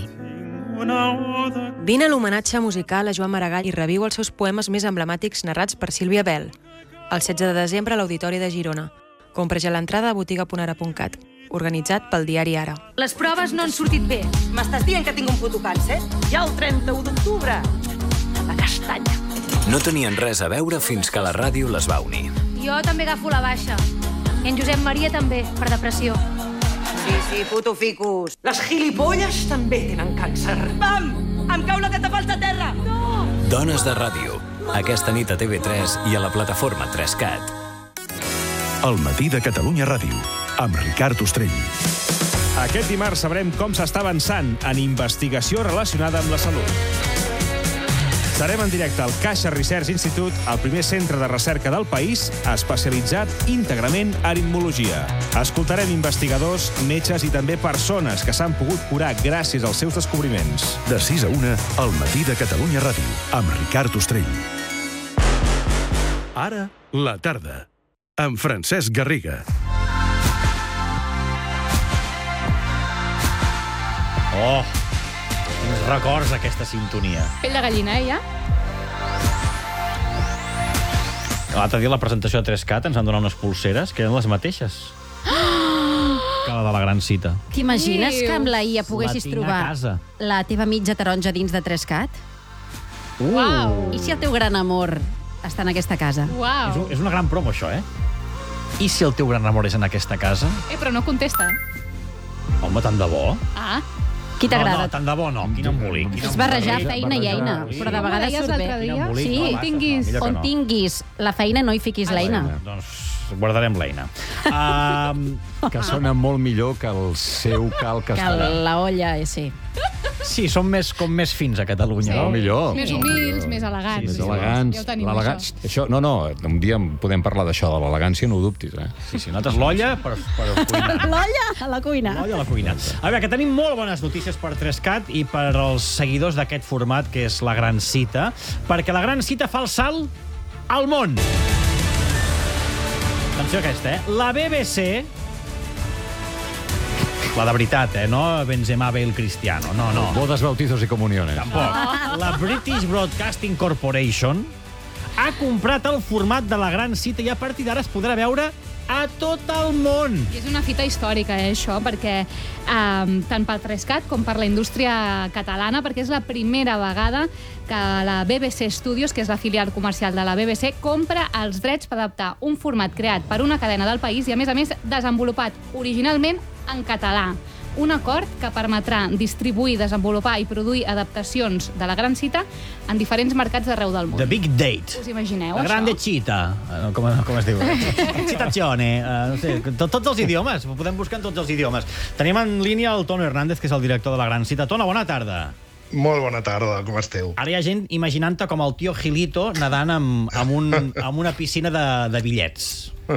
Vine a l'homenatge musical a Joan Maragall i reviu els seus poemes més emblemàtics narrats per Sílvia Bell. El setze de desembre a l'Auditori de Girona. Compra ja l'entrada a botiga punt ara punt cat. Organitzat pel diari Ara. Les proves no han sortit bé. M'estàs dient que tinc un puto càncer? Ja el trenta-u d'octubre. La castanya. No tenien res a veure fins que la ràdio les va unir. Jo també agafo la baixa. I en Josep Maria també, per depressió. Sí, sí, puto ficus. Les gilipolles també tenen càncer. Pam! Em cau la teta falta a terra! No! Dones de ràdio. Aquesta nit a T V tres i a la plataforma tres cat. El matí de Catalunya Ràdio, amb Ricard Ostrell. Aquest dimarts sabrem com s'està avançant en investigació relacionada amb la salut. Serem en directe al Caixa Research Institute, el primer centre de recerca del país especialitzat íntegrament en immunologia. Escoltarem investigadors, metges i també persones que s'han pogut curar gràcies als seus descobriments. De sis a una, al matí de Catalunya Ràdio, amb Ricard Ostrell. Ara, la tarda, amb Francesc Garriga. Oh, quins records aquesta sintonia. Pell de gallina, eh, ja? L'altre dia a la presentació de tres cat ens han donat unes pulseres que eren les mateixes que la de la gran cita. T'imagines que amb la I A poguessis La tinc a trobar casa. la teva mitja taronja dins de tres cat? Uh. Uau. I si el teu gran amor està en aquesta casa? Uau. És, un, és una gran promo, això, eh? I si el teu gran amor és en aquesta casa? Eh, però no contesta, eh? Home, tant de bo. Ah. Qui t'agrada? No, no, tant de bo no. Quin embolic. quin És barrejar embolic. feina i eina, però de vegades deies surt bé. l'altre dia? Quin embolic, Sí, no, on va, tinguis, millor que on no. tinguis la feina no hi fiquis l'eina. Doncs guardarem l'eina. Um, Que sona molt millor que el seu cal Que castellà. la olla, eh, sí. sí, som més, com més fins a Catalunya. Sí. No, millor. Més humils, més elegants. Més Sí, sí. elegants. Ja ho tenim, L'elegància- això. Això, no, no, un dia podem parlar d'això, de l'elegància, no ho dubtis, eh? Sí, sí, nosaltres l'olla per, per cuinar. L'olla a la cuina. L'olla a la cuina. A veure, que tenim molt bones notícies per tres cat i per als seguidors d'aquest format, que és la Gran Cita, perquè la Gran Cita fa el salt al món. Atenció a aquesta, eh? La B B C... La de veritat, eh? No Benzema, Bale, Cristiano. No, no. Bodes, bautizos i comuniones. Tampoc. La British Broadcasting Corporation ha comprat el format de la Gran Cita i a partir d'ara es podrà veure a tot el món. I és una fita històrica, eh, això, perquè eh, tant pel Trescat com per la indústria catalana, perquè és la primera vegada que la B B C Studios, que és la filial comercial de la B B C, compra els drets per adaptar un format creat per una cadena del país i, a més a més, desenvolupat originalment en català. Un acord que permetrà distribuir, desenvolupar i produir adaptacions de la Gran Cita en diferents mercats d'arreu del món. The Big Date. Us imagineu, La això? Grande Cita. Eh, Com, com es diu? Citazione. Eh, no sé, to- tots els idiomes. Ho podem buscar en tots els idiomes. Tenim en línia el Tono Hernández, que és el director de la Gran Cita. Tona, bona tarda. Molt bona tarda, com esteu? Ara hi ha gent imaginant-te com el tio Gilito nedant amb, amb, un, amb una piscina de, de bitllets.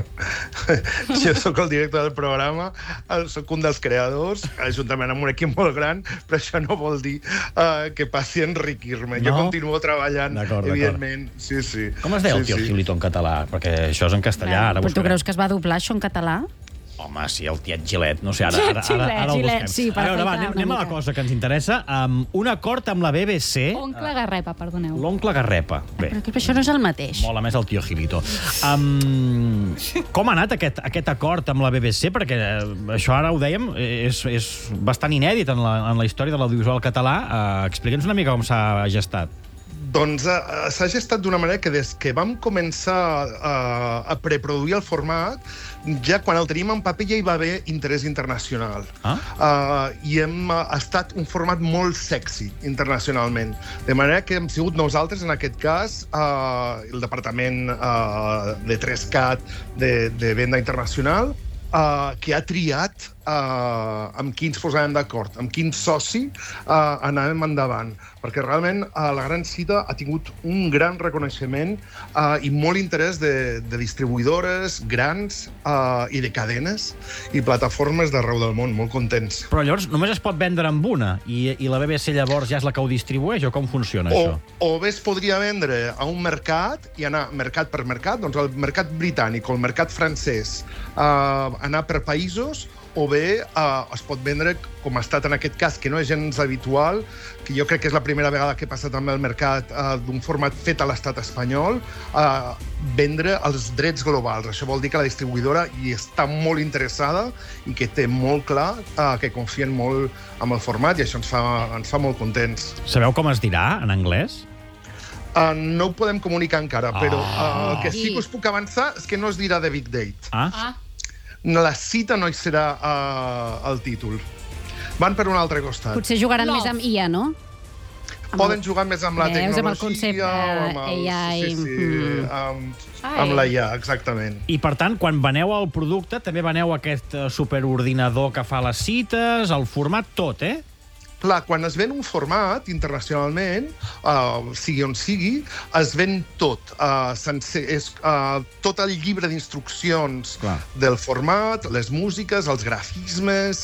Jo sóc el director del programa, sóc un dels creadors, juntament amb un equip molt gran, però això no vol dir uh, que passi a enriquir-me. No? Jo continuo treballant, evidentment. Sí, sí. Com es deia sí, el tio sí. Gilito en català? Perquè això és en castellà. Ara Però tu creus que es va doblar això en català? Home, sí, el tiet Gilet, no sé, ara, ara, ara, Gilet, ara el Gilet, busquem. sí, per a veure, va, afaitar anem, una anem a la mica. cosa que ens interessa. Um, un acord amb la B B C... Oncle Garrepa, perdoneu. L'oncle Garrepa. Bé, Però això no és el mateix. mola més el tio Gilito. Um, com ha anat aquest, aquest acord amb la B B C? Perquè eh, això ara ho dèiem, és, és bastant inèdit en la, en la història de l'audiovisual català. Uh, Explica'ns una mica com s'ha gestat. Doncs uh, s'ha gestat d'una manera que des que vam començar uh, a preproduir el format, ja quan el tenim en paper ja hi va haver interès internacional. Ah? Uh, I hem uh, estat un format molt sexy internacionalment. De manera que hem sigut nosaltres, en aquest cas, uh, el departament uh, de Trescat de, de venda internacional, uh, que ha triat uh, amb qui ens posàvem d'acord, amb quin soci uh, anàvem endavant. Perquè realment uh, la Gran Cita ha tingut un gran reconeixement uh, i molt interès de, de distribuïdores grans uh, i de cadenes i plataformes d'arreu del món, molt contents. Però llavors només es pot vendre amb una i, i la B B C llavors ja és la que ho distribueix o com funciona O, això? o bé es podria vendre a un mercat i anar mercat per mercat, doncs el mercat britànic o el mercat francès, uh, anar per països, o bé uh, es pot vendre, com ha estat en aquest cas, que no és gens habitual, que jo crec que és la primera vegada que passa també al mercat uh, d'un format fet a l'estat espanyol, uh, vendre els drets globals. Això vol dir que la distribuïdora hi està molt interessada i que té molt clar uh, que confien molt en el format i això ens fa, ens fa molt contents. Sabeu com es dirà en anglès? Uh, no ho podem comunicar encara, Ah. però uh, el que sí que us puc avançar és que no es dirà The Big Date. Ah? Ah. La cita no hi serà uh, el títol. Van per un altre costat. Potser jugaran més amb I A, no? Poden jugar més amb la Veus, tecnologia amb el concepte o amb el, A I. sí, sí, Mm. amb, Ai. amb la I A, exactament. I, per tant, quan veneu el producte, també veneu aquest eh, superordinador que fa les cites, el format tot, eh? Clar, quan es ven un format internacionalment, uh, sigui on sigui, es ven tot. Uh, sencer, és uh, tot el llibre d'instruccions del format, les músiques, els grafismes,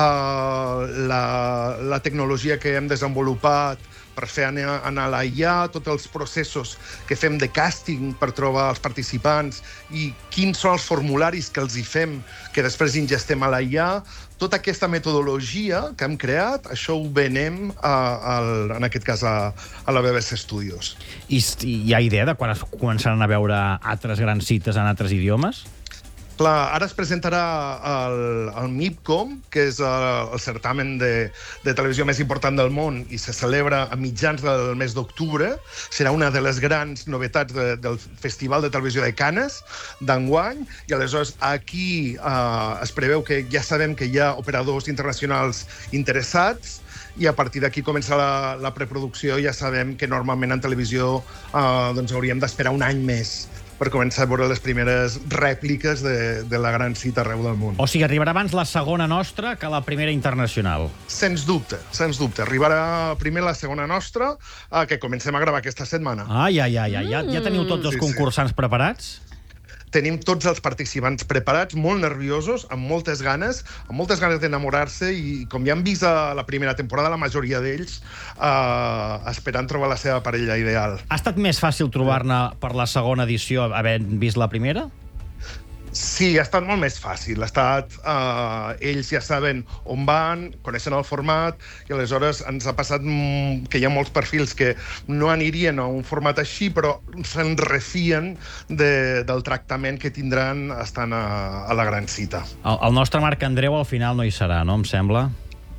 uh, la, la tecnologia que hem desenvolupat per fer anar, anar a la I A, tots els processos que fem de càsting per trobar els participants i quins són els formularis que els hi fem, que després ingestem a la I A. Tota aquesta metodologia que hem creat, això ho venem, a, a, en aquest cas, a, a la B B C Studios. I i hi ha idea de quan es començaran a veure altres grans cites en altres idiomes? Clar, ara es presentarà el, el MIPCOM, que és el, el certamen de, de televisió més important del món i se celebra a mitjans del mes d'octubre. Serà una de les grans novetats de, del Festival de Televisió de Canes d'enguany i aleshores aquí eh, es preveu que ja sabem que hi ha operadors internacionals interessats i a partir d'aquí comença la, la preproducció i ja sabem que normalment en televisió eh, doncs hauríem d'esperar un any més per començar a veure les primeres rèpliques de, de la Gran Cita arreu del món. O sigui, arribarà abans la segona nostra que la primera internacional. Sens dubte, sens dubte. Arribarà primer la segona nostra, eh, que comencem a gravar aquesta setmana. Ai, ai, ai, ai. Ja, ja teniu tots els Sí, sí. concursants preparats? Tenim tots els participants preparats, molt nerviosos, amb moltes ganes, amb moltes ganes d'enamorar-se i, com ja han vist a la primera temporada, la majoria d'ells eh, esperant trobar la seva parella ideal. Ha estat més fàcil trobar-ne per la segona edició havent vist la primera? Sí, ha estat molt més fàcil. Ha estat, eh, ells ja saben on van, coneixen el format, i aleshores ens ha passat mm, que hi ha molts perfils que no anirien a un format així, però se'n refien de, del tractament que tindran estant a, a la gran cita. El, el nostre Marc Andreu al final no hi serà, no, em sembla?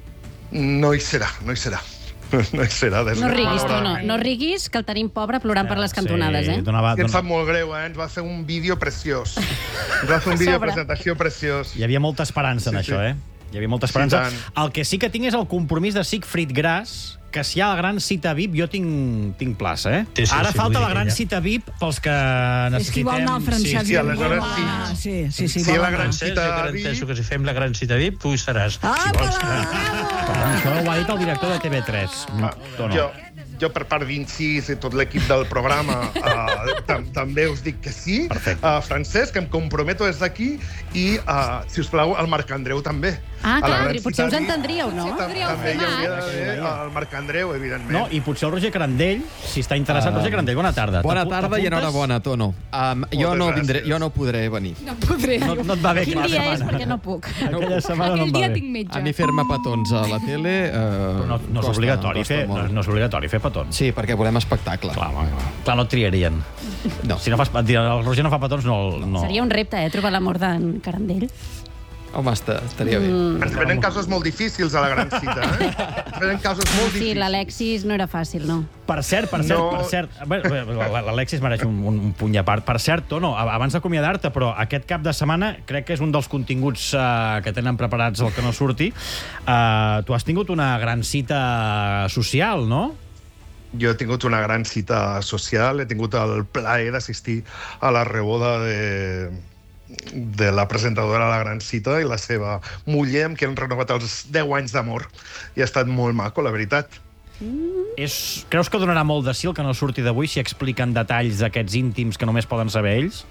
No hi serà, no hi serà. No hi serà. No riguis, tu, no. No riguis, que el tenim pobre plorant per les cantonades, eh? Donava, Em sap molt greu, eh? Ens va fer un vídeo preciós. Ens va fer un vídeo de presentació preciós. Hi havia molta esperança en Sí, això, sí. eh? Hi havia molta esperança. El que sí que tinc és el compromís de Siegfried Gras, que si hi ha la gran cita V I P, jo tinc, tinc plaça, eh? Sí, sí, Ara sí, falta vull la dir gran que ja. cita V I P pels que necessitem... És que vol anar al Francesc. Sí, sí, aleshores sí. Ah, sí, sí, sí, Si vol la anar. gran Francesc, cita jo garanteixo que si fem la gran cita V I P, tu hi seràs. Ah, si vols que... Això ho ha dit el director de T V tres. Ah, jo, jo, per part d'Incís i tot l'equip del programa, uh, tam també us dic que sí. Uh, Francesc, em comprometo des d'aquí, i, uh, si us plau, el Marc Andreu també. Ah, A la clar, gran potser us cita entendríeu, no? Tam també hi hauria d'haver el Marc Andreu, evidentment. No, i potser el Roger Carandell, si està interessat. Roger Carandell, bona tarda. Bona T'apu- tarda i t'apuntes? enhorabona, Tono. Um, jo, no vindré, jo no podré venir. No podré. No, no et va bé Quin aquella dia és? setmana. Perquè no puc. Aquella setmana no Aquell em va dia bé. tinc metge. A mi fer-me petons a la tele... Uh, No, no és obligatori fer, no, no és obligatori fer petons. Sí, perquè volem espectacle. Clar, home, clar, no et triarien. No. Si no fas, el Roger no fa petons, no... no. Seria un repte, eh, trobar l'amor d'en Carandell. Home, està, estaria bé. Mm. Ens venen casos molt difícils a la gran cita, eh? Ens venen casos molt Sí, difícils. l'Alexis no era fàcil, no. Per cert, per cert, No. per cert... Bé, l'Alexis mereix un, un, un puny a part. Per cert, Tono, abans d'acomiadar-te, però aquest cap de setmana crec que és un dels continguts uh, que tenen preparats el que no surti. Uh, tu has tingut una gran cita social, no? Jo he tingut una gran cita social, he tingut el plaer d'assistir a la reboda de, de la presentadora de la gran cita i la seva muller, amb qui han renovat els deu anys d'amor. I ha estat molt maco, la veritat. És, creus que donarà molt de sí el que no surti d'avui si expliquen detalls d'aquests íntims que només poden saber ells?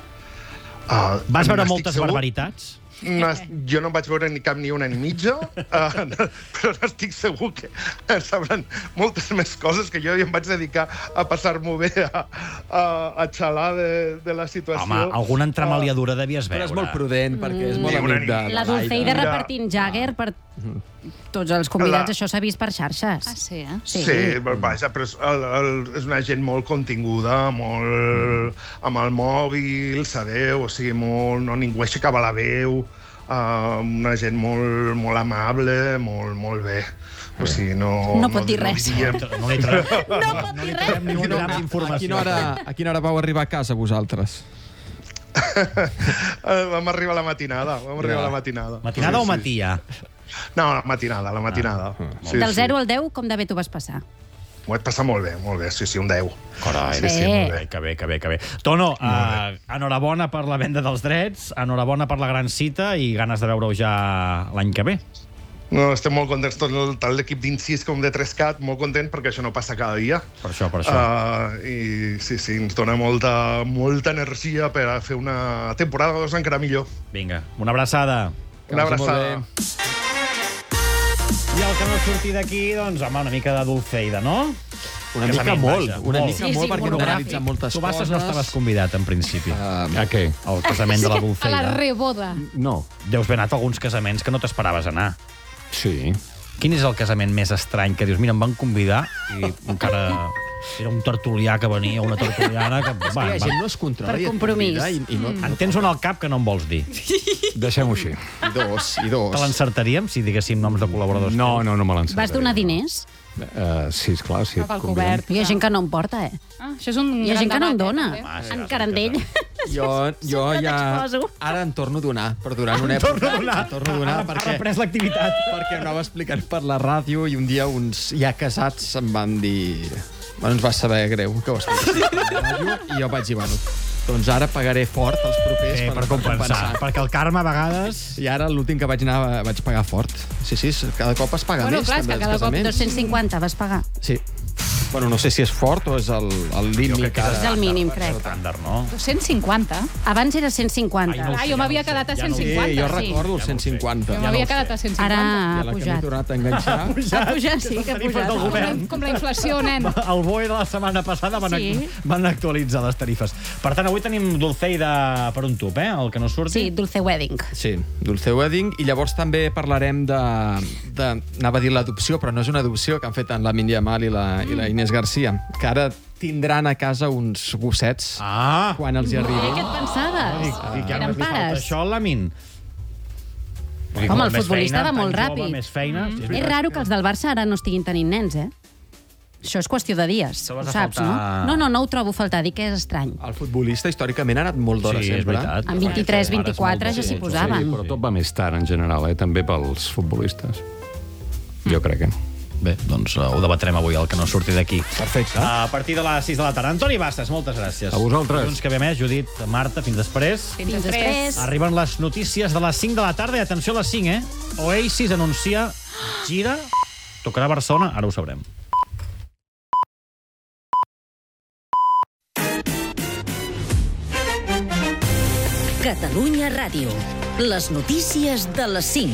Uh, Vas veure n'estic moltes segur. barbaritats? No, jo no en vaig veure ni cap ni una ni mitja, uh, però n'estic segur que sabran moltes més coses que jo i em vaig dedicar a passar-m'ho bé, a, a, a xalar de, de la situació. Home, alguna entramaliadura devies veure. Però és molt prudent, perquè és molt Ni una amic ni- de... La Dulceida repartint Jagger per tots els convidats, La- això s'ha vist per xarxes. Ah, sí, eh? Sí, sí, vaja, però és, el, el, és una gent molt continguda, molt amb el mòbil, sabeu? O sigui, molt, no, ningú aixecava la veu, uh, una gent molt, molt amable, molt, molt bé. O sigui, no... No pot dir res. diríem- No li traiem, No pot dir res. ni un gram A d'informació. quina, hora, a quina hora vau arribar a casa, vosaltres? Eh, vam arribar a la matinada, vam arribar a la matinada. Matinada Sí, o sí. matia? No, la matinada, la matinada. Sí, Del sí. zero al deu, com de bé t'ho vas passar? M'ho vaig passar molt bé, molt bé, sí, sí, un deu. Carai, Sí. sí, molt bé. Que bé, que bé, que bé. Tono, uh, enhorabona per la venda dels drets, enhorabona per la gran cita i ganes de veure-ho ja l'any que ve. No, estem molt contents, tot el- tant l'equip d'Incís com de tres cat, molt content perquè això no passa cada dia. Per això, per això. Uh, I sí, sí, ens dona molta, molta energia per a fer una temporada o dos encara millor. Vinga, una abraçada. Una abraçada. I el que no surti d'aquí, doncs, home, una mica de Dulceida, no? Una mica Casament, molt, vaja, una molt. mica Sí, molt, sí, perquè no monogràfic. organitza moltes Tu Basses coses. no estaves convidat, en principi. Uh, A què? Al casament de la A la Dulceida. reboda. No. Deus haver anat a alguns casaments que no t'esperaves anar. Sí. Quin és el casament més estrany que dius, mira, em van convidar i encara era un tertulià que venia, una tertuliana que... És que la gent no es controla. Per i et compromís. convida I, i no, En tens un al cap que no em vols dir. Deixem-ho així. I dos, i dos. Te l'encertaríem si diguéssim noms de col·laboradors? No, no, no me l'encertaré. Vas donar diners? Uh, sí, esclar, sí. Cap al conviden. cobert. Hi ha gent que no en porta, eh? Ah, això és un Hi ha gran gent que no en debat, dona. eh, també. Ah, sí, En sí, Carandell. Jo, jo Sempre ja... t'exposo. Ara en torno a donar, per durar una època. Torno a donar. En torno a donar Ha- ha perquè, reprès l'activitat. perquè anava explicant per la ràdio i un dia uns ja casats em van dir... Bueno, ens va saber greu que ho expliquessis per la ràdio i jo vaig dir, bueno, doncs ara pagaré fort els propers Sí, per compensar. Perquè el karma a vegades... I ara l'últim que vaig anar vaig pagar fort. Sí, sí, cada cop es paga Bueno, més. clar, és també, que els cada cop casaments. dos-cents cinquanta vas pagar. Sí. Bueno, no sé si és fort o és el, el límit. És el mínim, crec. Estàndard, no? cent cinquanta. Abans era cent cinquanta. Ah, jo m'havia quedat a cent cinquanta. Sí, jo recordo el cent cinquanta. Jo m'havia quedat a cent cinquanta. Ara ha I a la que m'he pujat. tornat a enganxar... Ha pujat, sí, que ha pujat. del govern. Com la inflació, nen. El B O E de la setmana passada van, Sí. van actualitzar les tarifes. Per tant, avui tenim Dulcei de... per un tub, eh? El que no surti. Sí, Dulce Wedding. Sí, Dulce Wedding. I llavors també parlarem de... de anava a dir l'adopció, però no és una adopció que han fet en la Mindy Amal i la, i la Inés Garcia, que ara tindran a casa uns gossets ah. quan els hi arribi. Eh, què et pensaves? Dic, dic, ja Eren només li falta pares. això a la Min. Home, el futbolista va molt ràpid. Més feina. Mm. És raro que els del Barça ara no estiguin tenint nens, eh? Això és qüestió de dies, Això ho vas a saps, faltar- no? No, no, no ho trobo a faltar, dic que és estrany. El futbolista històricament ha anat molt d'hora Sí, és sempre. veritat. En vint-i-tres vint-i-quatre ja s'hi posaven. Sí, però tot va més tard, en general, eh? també pels futbolistes. Jo crec que no. Bé, doncs uh, ho debatrem avui, el que no surti d'aquí. Perfecte. A partir de les sis de la tarda. Antoni Bassas, moltes gràcies. A vosaltres. Dilluns que ve més, Judit, Marta, fins després. Fins Fins després. després. Arriben les notícies de les cinc de la tarda i atenció a les cinc, eh? Oasis anuncia gira, tocarà a Barcelona, ara ho sabrem. Catalunya Ràdio. Les notícies de les cinc.